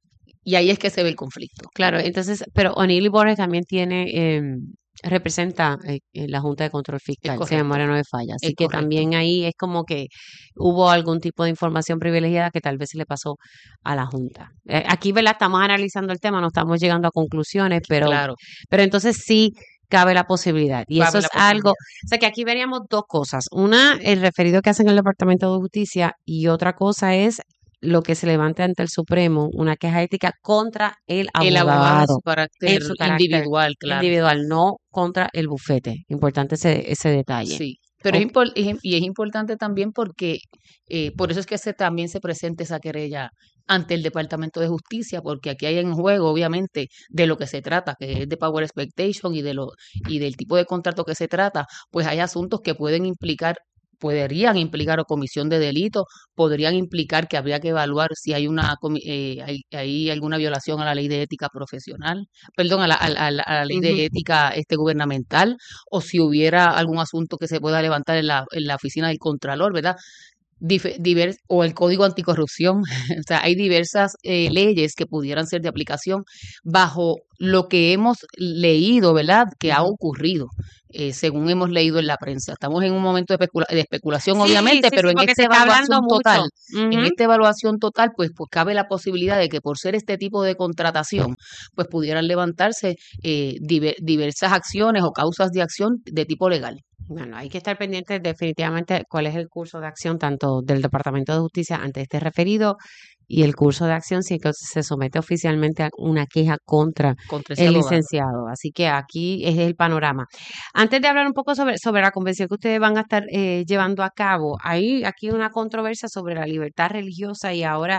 Y ahí es que se ve el conflicto. Claro, entonces, pero O'Neill y Borges también tiene, em, representa eh, en la Junta de Control Es Fiscal, si la correcto, memoria no me falla. Así es que correcto. también ahí es como que hubo algún tipo de información privilegiada que tal vez se le pasó a la Junta. Eh, aquí, ¿verdad? Estamos analizando el tema, no estamos llegando a conclusiones, pero, Claro, pero entonces sí cabe la posibilidad. Y eso cabe es la algo, posibilidad. o sea que aquí veríamos dos cosas. Una, el referido que hacen el Departamento de Justicia y otra cosa es lo que se levante ante el Supremo, una queja ética contra el El abogado en abogado su carácter en su carácter individual, claro. individual, no contra el bufete. Importante ese, ese detalle. Sí, Pero es, impor- es- y es importante también porque eh, por eso es que se, también se presenta esa querella ante el Departamento de Justicia, porque aquí hay en juego, obviamente, de lo que se trata, que es de Power Expectation y de lo y del tipo de contrato que se trata, pues hay asuntos que pueden implicar podrían implicar o comisión de delito, podrían implicar que habría que evaluar si hay una comi- eh, hay, hay alguna violación a la ley de ética profesional, perdón, a la, a la- a la- a la ley Ujú. de ética este gubernamental, o si hubiera algún asunto que se pueda levantar en la, en la oficina del Contralor, ¿verdad? Dif- divers- o el Código Anticorrupción. O sea, hay diversas eh, leyes que pudieran ser de aplicación bajo lo que hemos leído, ¿verdad? Que ha Ujú. ocurrido, eh, según hemos leído en la prensa. Estamos en un momento de, especula- de especulación, Sí, obviamente, sí, pero sí, en porque esta se está hablando evaluación total, mucho. en Ujú. esta evaluación total, pues, pues cabe la posibilidad de que por ser este tipo de contratación, pues pudieran levantarse eh, diver- diversas acciones o causas de acción de tipo legal. Bueno, hay que estar pendientes definitivamente cuál es el curso de acción tanto del Departamento de Justicia ante este referido y el curso de acción si es que se somete oficialmente a una queja contra Contra ese el abogado. licenciado. Así que aquí es el panorama. Antes de hablar un poco sobre, sobre la convención que ustedes van a estar eh, llevando a cabo, hay aquí una controversia sobre la libertad religiosa y ahora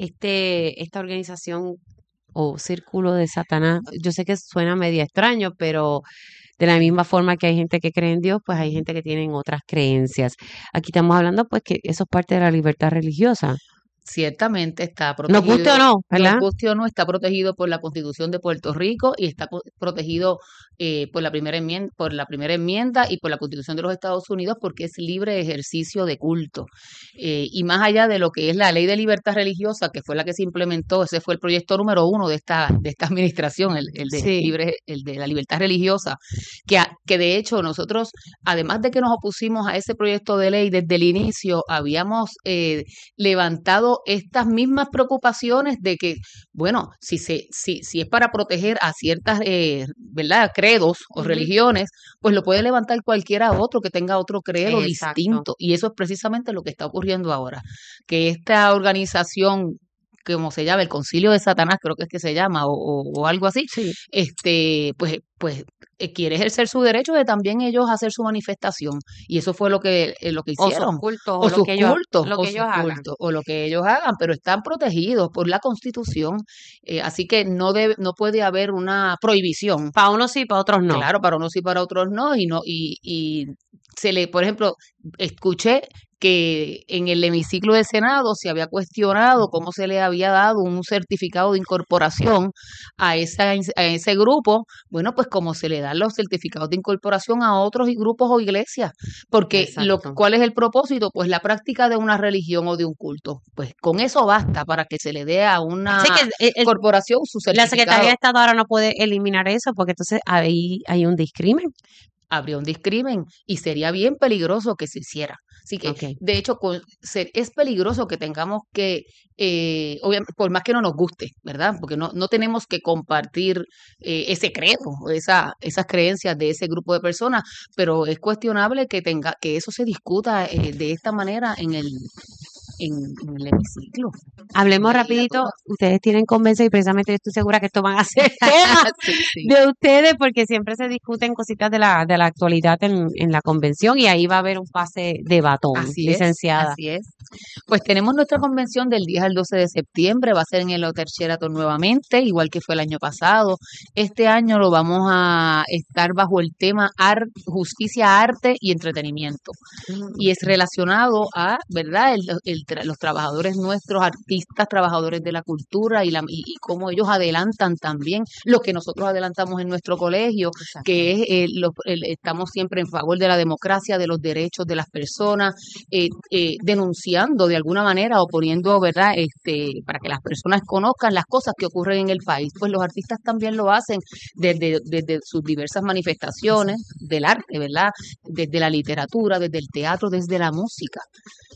este esta organización o círculo de Satanás, yo sé que suena medio extraño, pero de la misma forma que hay gente que cree en Dios, pues hay gente que tiene otras creencias. Aquí estamos hablando pues que eso es parte de la libertad religiosa. Ciertamente está Nos guste o protegido, no, nos ¿verdad? guste o no, está protegido por la Constitución de Puerto Rico y está po- protegido eh, por la primera enmienda, por la primera enmienda y por la Constitución de los Estados Unidos porque es libre ejercicio de culto. Eh, y más allá de lo que es la Ley de Libertad Religiosa, que fue la que se implementó, ese fue el proyecto número uno de esta de esta administración, el, el de Sí. libre, el de la libertad religiosa, que a- que de hecho nosotros, además de que nos opusimos a ese proyecto de ley desde el inicio, habíamos eh, levantado estas mismas preocupaciones de que, bueno, si se, si, si es para proteger a ciertas, eh, ¿verdad?, credos o Ujú. religiones, pues lo puede levantar cualquiera otro que tenga otro credo Exacto. distinto. Y eso es precisamente lo que está ocurriendo ahora, que esta organización, como se llama, el Concilio de Satanás, creo que es que se llama, o, o- o algo así, Sí. este, pues, pues eh, quiere ejercer su derecho de también ellos hacer su manifestación. Y eso fue lo que, eh, lo que O sus hicieron. cultos, O o lo sus que ellos, cultos, lo o que sus ellos hagan. cultos, o lo que ellos hagan, pero están protegidos por la Constitución. Eh, así que no debe, no puede haber una prohibición. Para unos sí, para otros no. Claro, para unos sí, para otros no, y no, y, y se le, por ejemplo, escuché que en el hemiciclo del Senado se había cuestionado cómo se le había dado un certificado de incorporación a, esa, a ese grupo. Bueno, pues como se le dan los certificados de incorporación a otros grupos o iglesias, porque lo, Exacto. ¿cuál es el propósito? Pues la práctica de una religión o de un culto. Pues con eso basta para que se le dé a una Así que el- el- corporación su la Secretaría certificado. de Estado ahora no puede eliminar eso porque entonces ahí hay un discrimen. Habría un discrimen y sería bien peligroso que se hiciera. Así que, Ok. de hecho, con- se- es peligroso que tengamos que, eh, obviamente, por más que no nos guste, ¿verdad? Porque no, no tenemos que compartir eh, ese credo, o esa, esas creencias de ese grupo de personas, pero es cuestionable que tenga, que eso se discuta eh, de esta manera en el, en, en el hemiciclo. Hablemos Ahí a rapidito. todas. Ustedes tienen convención y precisamente yo estoy segura que esto van a ser temas Sí, sí. de ustedes porque siempre se discuten cositas de la, de la actualidad en, en la convención y ahí va a haber un pase de batón, Así es, licenciada. así es. Pues tenemos nuestra convención del diez al doce de septiembre, va a ser en el Hotel Sheraton nuevamente, igual que fue el año pasado. Este año lo vamos a estar bajo el tema ar- justicia, arte y entretenimiento. Y es relacionado a, ¿verdad?, el, el tra- los trabajadores nuestros, artistas, trabajadores de la cultura y, la, y, y cómo ellos adelantan también lo que nosotros adelantamos en nuestro colegio, que es eh, los- el- estamos siempre en favor de la democracia, de los derechos de las personas, eh, eh, denunciando de alguna manera o poniendo, ¿verdad?, este, para que las personas conozcan las cosas que ocurren en el país. Pues los artistas también lo hacen desde, desde sus diversas manifestaciones del arte, ¿verdad?, desde la literatura, desde el teatro, desde la música.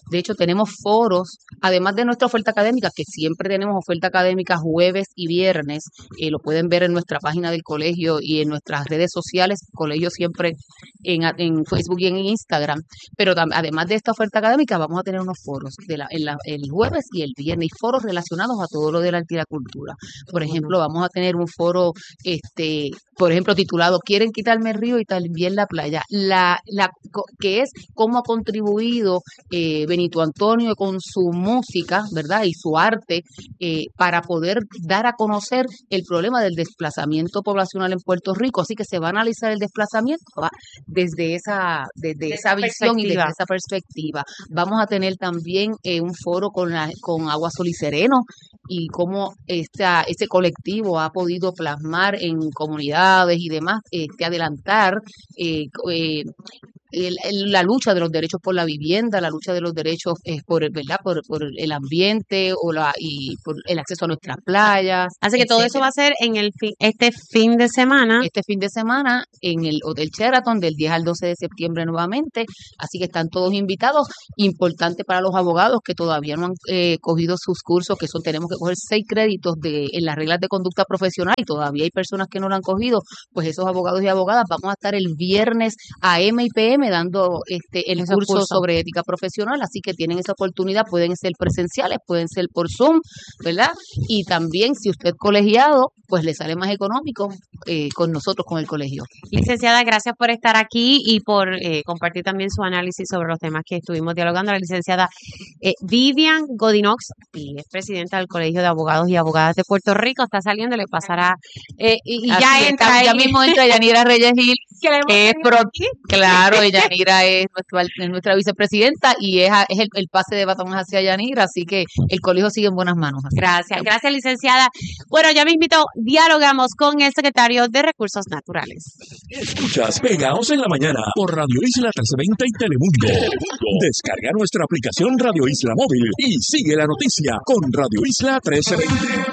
De hecho, tenemos foros, además de nuestra oferta académica, que siempre tenemos oferta académica jueves y viernes, eh, lo pueden ver en nuestra página del colegio y en nuestras redes sociales, colegio siempre en, en Facebook y en Instagram, pero tam- además de esta oferta académica vamos a tener unos foros de la, en la- el jueves y el viernes, y foros relacionados a todo lo del arte y la cultura. Por ejemplo, vamos a tener un foro, este, por ejemplo, titulado ¿Quieren quitarme el río y también la playa? La, la, co- que es cómo ha contribuido eh, Benito Antonio con su música, ¿verdad? Y su arte eh, para poder dar a conocer el problema del desplazamiento poblacional en Puerto Rico. Así que se va a analizar el desplazamiento ¿va? desde esa, desde De esa esa visión y desde perspectiva. esa perspectiva. Vamos a tener también eh, un foro con, la, con Agua Sol y Sereno y cómo esta, ese colectivo ha podido plasmar en comunidades y demás, este, adelantar eh, co- eh, el- el- la lucha de los derechos por la vivienda, la lucha de los derechos eh, por, el- ¿verdad? Por, por el ambiente o la, y por el acceso a nuestras playas, Así que todo eso va etcétera. a ser en el fin, este fin de semana. Este fin de semana en el Hotel Sheraton del diez al doce de septiembre nuevamente, así que están todos invitados. Importante para los abogados que todavía no han eh, cogido sus cursos, que son tenemos que coger seis créditos de en las reglas de conducta profesional y todavía hay personas que no lo han cogido, pues esos abogados y abogadas vamos a estar el viernes a eme y pe eme dando este el Esos curso cursos. sobre ética profesional, así que tienen esa oportunidad, pueden ser presenciales, pueden ser por Zoom, ¿verdad? Y también si usted colegiado, pues le sale más económico eh, con nosotros, con el colegio. Licenciada, gracias por estar aquí y por eh, compartir también su análisis sobre los temas que estuvimos dialogando. La licenciada eh, Vivian Godinox, y es presidenta del Colegio de Abogados y Abogadas de Puerto Rico, está saliendo, le pasará eh, y, y Así ya es, entra tam- ahí. ya mismo entra Yanira Reyes Gil, que la hemos que es tenido pro, aquí. claro, y Yanira es nuestra, es nuestra vicepresidenta y es, a- es el, el pase de batón hacia Yanira, así que el colegio sigue en buenas manos. Así. Gracias, gracias licenciada. Bueno, ya me invito, dialogamos con el secretario de Recursos Naturales. Escuchas Pegaos en la Mañana por Radio Isla trece veinte y Telemundo. Descarga nuestra aplicación Radio Isla Móvil y sigue la noticia con Radio Isla trece veinte.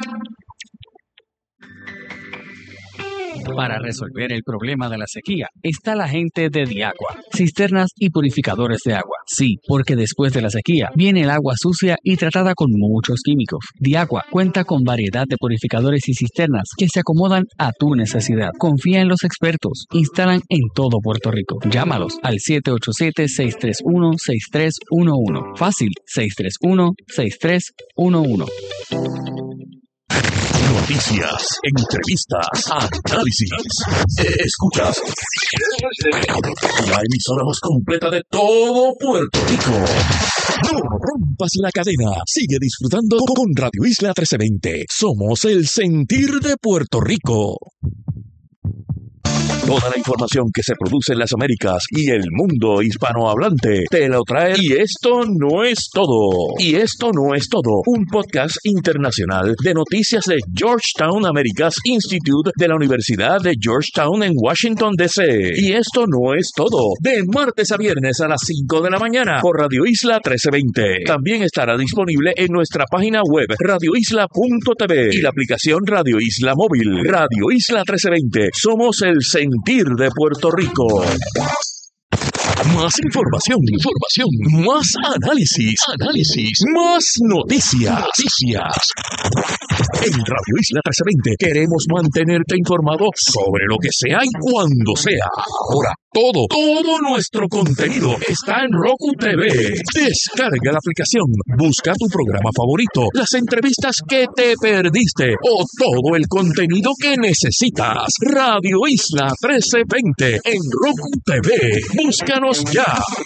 Para resolver el problema de la sequía está la gente de Diagua, cisternas y purificadores de agua. Sí, porque después de la sequía viene el agua sucia y tratada con muchos químicos. Diagua cuenta con variedad de purificadores y cisternas que se acomodan a tu necesidad. Confía en los expertos. Instalan en todo Puerto Rico. Llámalos al siete ocho siete, seis tres uno, seis tres uno uno. Fácil, seis tres uno, seis tres uno uno. Noticias, entrevistas, análisis. Escuchas la emisora más completa de todo Puerto Rico. No rompas la cadena. Sigue disfrutando con Radio Isla trece veinte. Somos el sentir de Puerto Rico. Toda la información que se produce en las Américas y el mundo hispanohablante te lo trae. Y esto no es todo. Y esto no es todo. Un podcast internacional de noticias de Georgetown Americas Institute de la Universidad de Georgetown en Washington, D C. Y esto no es todo. De martes a viernes a las cinco de la mañana por Radio Isla trece veinte. También estará disponible en nuestra página web radio isla punto t v y la aplicación Radio Isla Móvil. Radio Isla trece veinte. Somos el sentir de Puerto Rico. Más información, información, más análisis, análisis, más noticias, noticias. En Radio Isla trece veinte queremos mantenerte informado sobre lo que sea y cuando sea. Ahora, todo, todo nuestro contenido está en Roku T V. Descarga la aplicación, busca tu programa favorito, las entrevistas que te perdiste o todo el contenido que necesitas. Radio Isla trece veinte en Roku T V. Búscanos ya.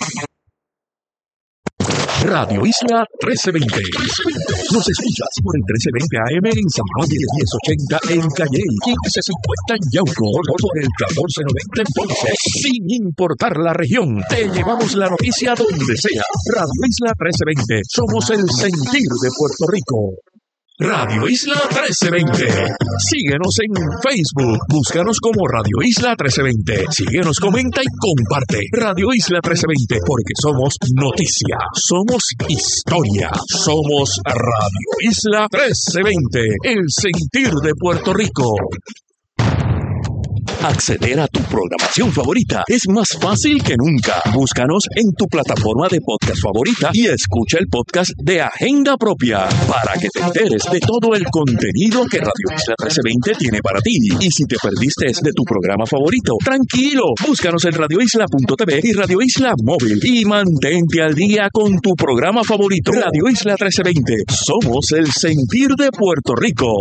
Radio Isla trece veinte. Nos escuchas por el trece veinte A M en San Juan y diez ochenta en Calley, quince cincuenta en Yauco, por el catorce noventa en Ponce. Sin importar la región, te llevamos la noticia donde sea. Radio Isla trece veinte. Somos el sentir de Puerto Rico. Radio Isla trece veinte. Síguenos en Facebook. Búscanos como Radio Isla trece veinte. Síguenos, comenta y comparte. Radio Isla trece veinte, porque somos noticia, somos historia, somos Radio Isla trece veinte, el sentir de Puerto Rico. Acceder a tu programación favorita es más fácil que nunca. Búscanos en tu plataforma de podcast favorita y escucha el podcast de Agenda Propia para que te enteres de todo el contenido que Radio Isla trece veinte tiene para ti. Y si te perdiste de tu programa favorito, tranquilo, búscanos en radio isla punto t v y Radio Isla Móvil y mantente al día con tu programa favorito. Radio Isla trece veinte, somos el sentir de Puerto Rico.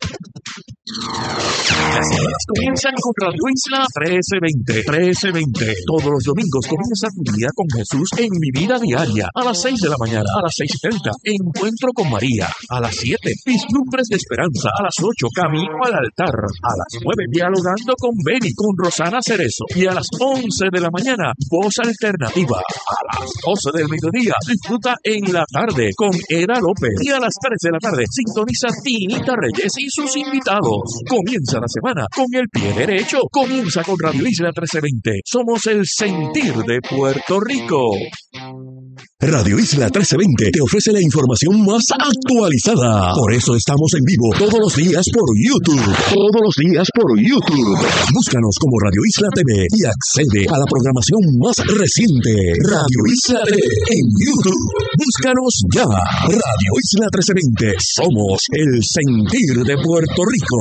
Comienza con Radio Isla trece veinte. trece veinte. Todos los domingos comienza tu día con Jesús en Mi Vida Diaria. A las seis de la mañana, a las seis y treinta, Encuentro con María. A las siete, Vislumbres de Esperanza. A las ocho, Camino al Altar. A las nueve, Dialogando con Beni, con Rosana Cerezo. Y a las once de la mañana, Voz Alternativa. A las doce del mediodía, disfruta en la tarde con Eda López. Y a las tres de la tarde, sintoniza Tinita Reyes y sus invitados. Comienza la semana con el pie derecho. Comienza con Radio Isla trece veinte. Somos el sentir de Puerto Rico. Radio Isla trece veinte te ofrece la información más actualizada. Por eso estamos en vivo todos los días por YouTube. Todos los días por YouTube. Búscanos como Radio Isla T V y accede a la programación más reciente. Radio Isla T V en YouTube. Búscanos ya. Radio Isla trece veinte. Somos el sentir de Puerto Rico.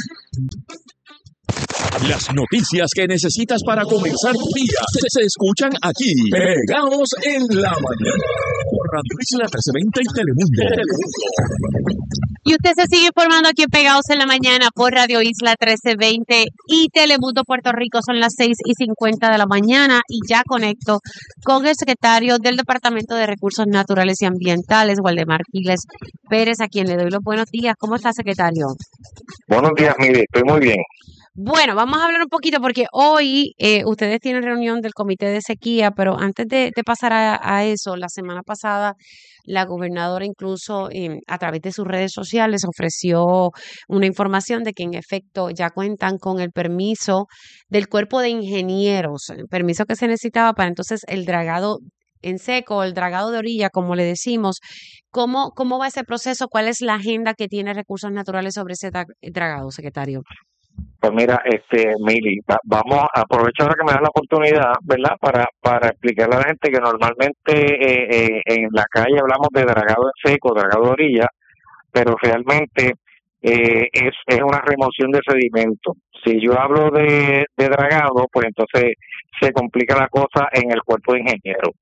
Las noticias que necesitas para comenzar tu día se, se escuchan aquí, pegados en la mañana, por Radio Isla trece veinte y Telemundo. Telemundo. Y usted se sigue informando aquí en Pegados en la Mañana por Radio Isla trece veinte y Telemundo Puerto Rico. Son las seis y cincuenta de la mañana y ya conecto con el secretario del Departamento de Recursos Naturales y Ambientales, Waldemar Giles Pérez, a quien le doy los buenos días. ¿Cómo está, secretario? Buenos días, mire, estoy muy bien. Bueno, vamos a hablar un poquito porque hoy eh, ustedes tienen reunión del Comité de Sequía, pero antes de, de pasar a, a eso, la semana pasada la gobernadora incluso eh, a través de sus redes sociales ofreció una información de que en efecto ya cuentan con el permiso del Cuerpo de Ingenieros, el permiso que se necesitaba para entonces el dragado en seco, el dragado de orilla, como le decimos. ¿Cómo, cómo va ese proceso? ¿Cuál es la agenda que tiene Recursos Naturales sobre ese dragado, secretario? Pues mira, este, Mili, va, vamos a aprovechar ahora que me da la oportunidad, ¿verdad? Para para explicarle a la gente que normalmente eh, eh, en la calle hablamos de dragado en seco, dragado de orilla, pero realmente eh, es, es una remoción de sedimento. Si yo hablo de, de dragado, pues entonces se complica la cosa en el cuerpo de ingenieros.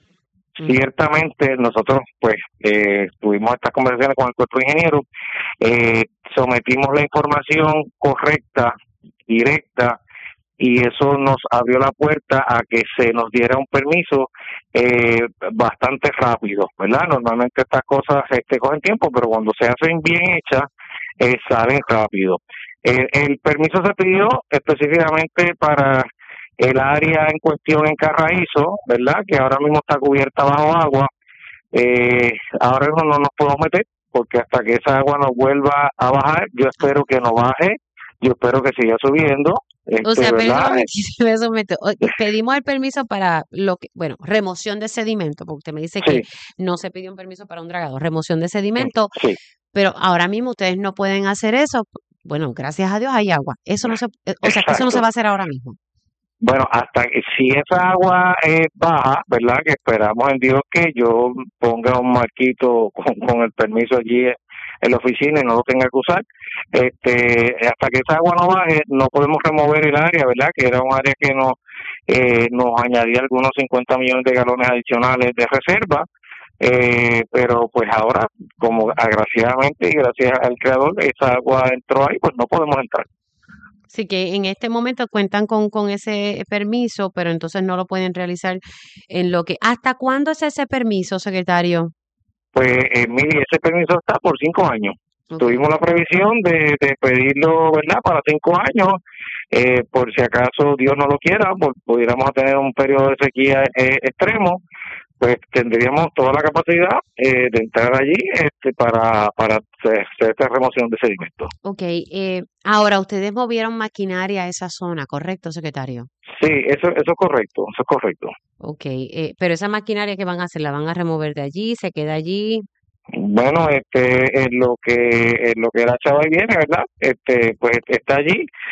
Ciertamente nosotros pues eh, tuvimos estas conversaciones con el cuerpo de ingenieros, eh, sometimos la información correcta, directa, y eso nos abrió la puerta a que se nos diera un permiso eh, bastante rápido, ¿verdad? Normalmente estas cosas este, cogen tiempo, pero cuando se hacen bien hechas, eh, salen rápido. Eh, el permiso se pidió específicamente para el área en cuestión en Carraízo, ¿verdad? Que ahora mismo está cubierta bajo agua. Eh, ahora mismo no nos podemos meter porque hasta que esa agua nos vuelva a bajar, yo espero que no baje, yo espero que siga subiendo. Este, o sea, ¿verdad? Pedimos, pedimos el permiso para lo que, bueno, remoción de sedimento, porque usted me dice sí. que no se pidió un permiso para un dragado, remoción de sedimento, sí. pero ahora mismo ustedes no pueden hacer eso. Bueno, gracias a Dios hay agua. Eso no se, o sea, Exacto. eso no se va a hacer ahora mismo. Bueno, hasta que si esa agua es baja, ¿verdad? Que esperamos en Dios que yo ponga un marquito con, con el permiso allí en la oficina y no lo tenga que usar. Este, hasta que esa agua no baje, no podemos remover el área, ¿verdad? Que era un área que nos, eh, nos añadía algunos cincuenta millones de galones adicionales de reserva. Eh, pero pues ahora, como agraciadamente y gracias al creador, esa agua entró ahí, pues no podemos entrar. Así que en este momento cuentan con, con ese permiso, pero entonces no lo pueden realizar en lo que... ¿Hasta cuándo es ese permiso, secretario? Pues, eh, mire, ese permiso está por cinco años. Okay. Tuvimos la previsión de, de pedirlo, ¿verdad?, para cinco años, eh, por si acaso Dios no lo quiera, por, pudiéramos tener un periodo de sequía eh, extremo, pues tendríamos toda la capacidad eh, de entrar allí este, para, para hacer esta remoción de sedimentos. Ok, eh, ahora ustedes movieron maquinaria a esa zona, ¿correcto, secretario? Sí, eso, eso es correcto, eso es correcto. Ok, eh, pero esa maquinaria que van a hacer, ¿la van a remover de allí? ¿Se queda allí? Bueno, este, en lo que, en lo que la chava viene, ¿verdad? Este, pues está allí.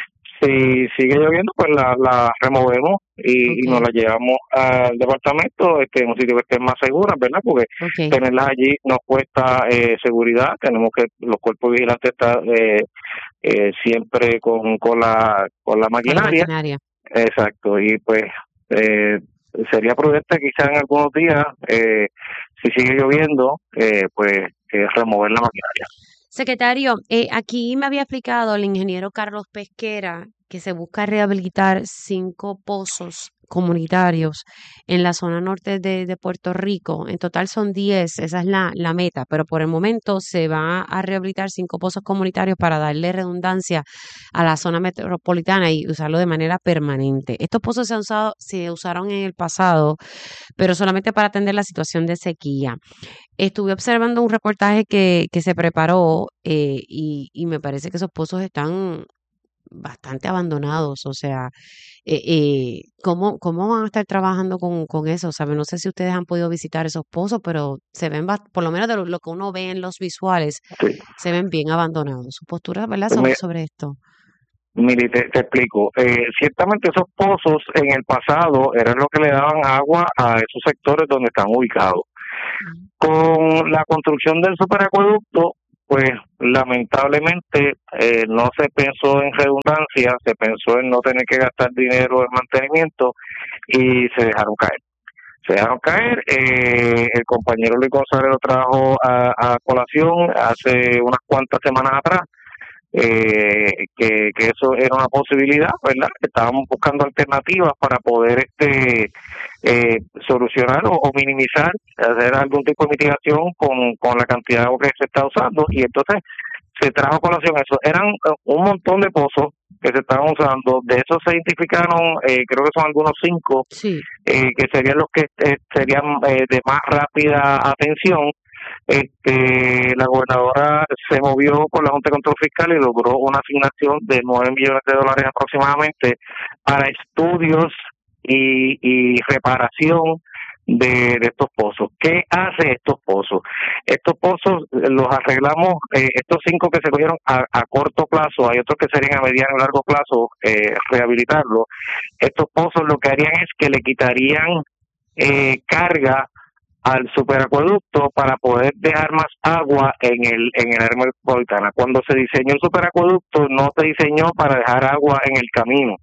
si sigue lloviendo, pues la, la removemos y, y nos la llevamos al departamento, este, en un sitio que esté más segura, ¿verdad? Porque Ok. tenerlas allí nos cuesta eh, seguridad, tenemos que, los cuerpos vigilantes están eh, eh, siempre con, con la con la Con la maquinaria, maquinaria. exacto, y pues eh, sería prudente quizá en algunos días, eh, si sigue lloviendo, eh, pues eh, remover la maquinaria. Secretario, eh, aquí me había explicado el ingeniero Carlos Pesquera que se busca rehabilitar cinco pozos comunitarios en la zona norte de, de Puerto Rico. En total son diez, esa es la, la meta, pero por el momento se va a rehabilitar cinco pozos comunitarios para darle redundancia a la zona metropolitana y usarlo de manera permanente. Estos pozos se, han usado, se usaron en el pasado, pero solamente para atender la situación de sequía. Estuve observando un reportaje que, que se preparó eh, y, y me parece que esos pozos están bastante abandonados, o sea, eh, eh, ¿cómo, cómo van a estar trabajando con, con eso? ¿Sabe? No sé si ustedes han podido visitar esos pozos, pero se ven, bast- por lo menos de lo, lo que uno ve en los visuales, Sí. se ven bien abandonados. Su postura, ¿verdad?, Pues sobre, me- sobre esto. Mire, te, te explico. Eh, ciertamente esos pozos en el pasado eran lo que le daban agua a esos sectores donde están ubicados. Con la construcción del superacueducto, pues lamentablemente eh, no se pensó en redundancia, se pensó en no tener que gastar dinero en mantenimiento y se dejaron caer. Se dejaron caer, eh, el compañero Luis González lo trajo a, a colación hace unas cuantas semanas atrás, eh, que, que eso era una posibilidad, ¿verdad? Estábamos buscando alternativas para poder este eh, solucionar o, o minimizar, hacer algún tipo de mitigación con, con la cantidad de agua que se está usando, y entonces se trajo a colación eso. Eran eh, un montón de pozos que se estaban usando, de esos se identificaron, eh, creo que son algunos cinco, Sí. eh, que serían los que eh, serían eh, de más rápida atención. Este, la gobernadora se movió con la Junta de Control Fiscal y logró una asignación de nueve millones de dólares aproximadamente para estudios y, y reparación de, de estos pozos. ¿Qué hace estos pozos? Estos pozos eh, los arreglamos, eh, estos cinco que se cogieron a, a corto plazo, hay otros que serían a mediano y largo plazo, eh, rehabilitarlos. Estos pozos lo que harían es que le quitarían eh, carga al superacueducto para poder dejar más agua en el en el área metropolitana. Cuando se diseñó el superacueducto no se diseñó para dejar agua en el camino.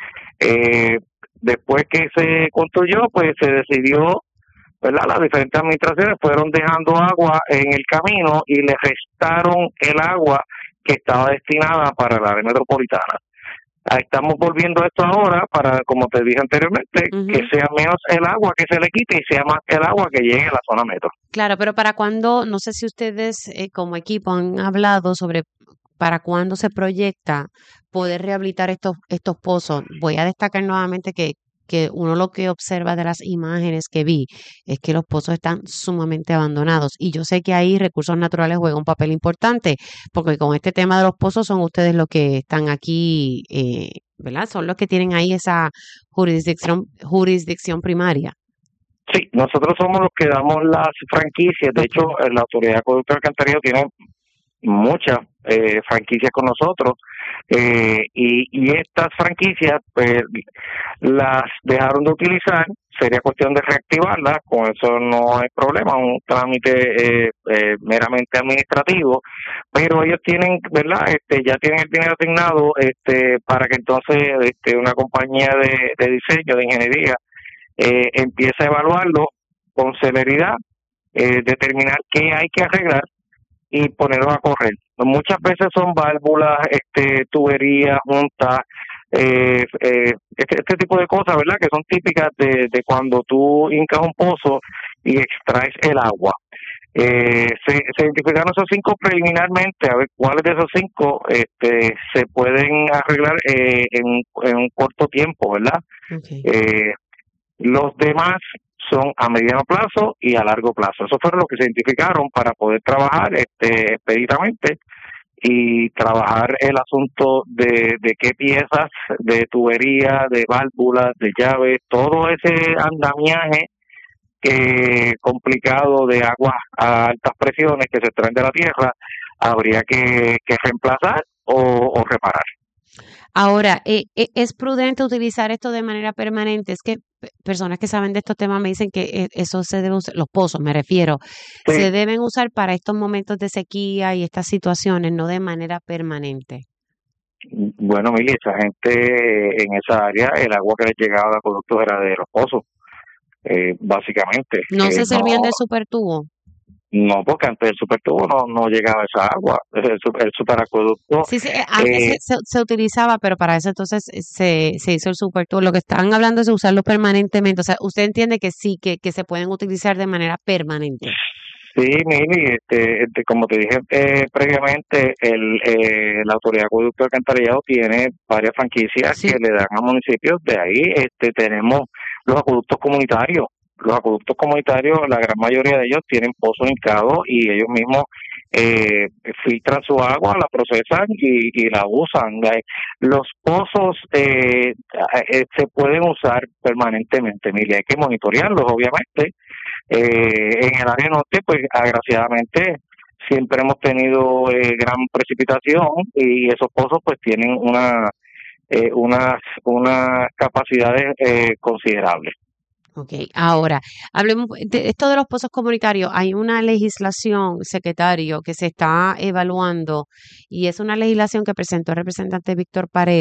Eh, después que se construyó, pues se decidió, ¿verdad? Las diferentes administraciones fueron dejando agua en el camino y le restaron el agua que estaba destinada para el área metropolitana. Estamos volviendo a esto ahora para, como te dije anteriormente, Ujú. que sea menos el agua que se le quite y sea más el agua que llegue a la zona metro. Claro, pero para cuándo, no sé si ustedes eh, como equipo han hablado sobre para cuándo se proyecta poder rehabilitar estos, estos pozos. Voy a destacar nuevamente que, que uno lo que observa de las imágenes que vi es que los pozos están sumamente abandonados y yo sé que ahí recursos naturales juegan un papel importante porque con este tema de los pozos son ustedes los que están aquí, eh, ¿verdad? Son los que tienen ahí esa jurisdicción, jurisdicción primaria. Sí, nosotros somos los que damos las franquicias. De hecho, eh, la Autoridad de Acueducto y Alcantarillado tiene muchas eh, franquicias con nosotros, eh, y, y estas franquicias pues las dejaron de utilizar. Sería cuestión de reactivarlas, con eso no hay problema, un trámite eh, eh, meramente administrativo, pero ellos tienen, ¿verdad? Este, ya tienen el dinero asignado este, para que entonces este, una compañía de, de diseño, de ingeniería, eh, empiece a evaluarlo con celeridad, eh, determinar qué hay que arreglar y ponerlos a correr. Muchas veces son válvulas, este, tuberías, juntas, eh, eh, este, este tipo de cosas, ¿verdad? Que son típicas de, de cuando tú hincas un pozo y extraes el agua. Eh, se, se identificaron esos cinco preliminarmente, a ver cuáles de esos cinco este, se pueden arreglar eh, en, en un corto tiempo, ¿verdad? Okay. Eh, los demás son a mediano plazo y a largo plazo. Eso fueron los que se identificaron para poder trabajar este expeditamente y trabajar el asunto de, de qué piezas de tubería, de válvulas, de llaves, todo ese andamiaje que complicado de aguas a altas presiones que se extraen de la tierra habría que, que reemplazar o, o reparar. Ahora, eh, eh, ¿es prudente utilizar esto de manera permanente? Es que pe- personas que saben de estos temas me dicen que eh, eso se debe usar, los pozos me refiero, Sí. se deben usar para estos momentos de sequía y estas situaciones, no de manera permanente. Bueno, Mili, esa gente en esa área, el agua que les llegaba de acueductos era de los pozos, eh, básicamente. ¿No Eh, se servían no, del supertubo? no, porque antes del supertubo no, no llegaba esa agua. El, super, el superacueducto, Sí, sí, eh, antes eh, se, se, se utilizaba, pero para eso entonces eh, se, se hizo el supertubo. Lo que están hablando es de usarlo permanentemente. O sea, usted entiende que sí, que, que se pueden utilizar de manera permanente. sí, Mili, este, este, como te dije eh, previamente, el, eh, la Autoridad de Acueducto y Alcantarillado tiene varias franquicias Sí. que le dan a municipios. De ahí este, tenemos los acueductos comunitarios. Los acueductos comunitarios, la gran mayoría de ellos tienen pozos hincados y ellos mismos eh, filtran su agua, la procesan y, y la usan. Eh, Los pozos eh, eh, se pueden usar permanentemente, Mili, hay que monitorearlos, obviamente. Eh, en el área norte, pues agraciadamente siempre hemos tenido eh, gran precipitación y esos pozos pues tienen una eh, unas unas capacidades eh, considerables. Ok, ahora, hablemos de esto de los pozos comunitarios. Hay una legislación, secretario, que se está evaluando y es una legislación que presentó el representante Víctor Paredes.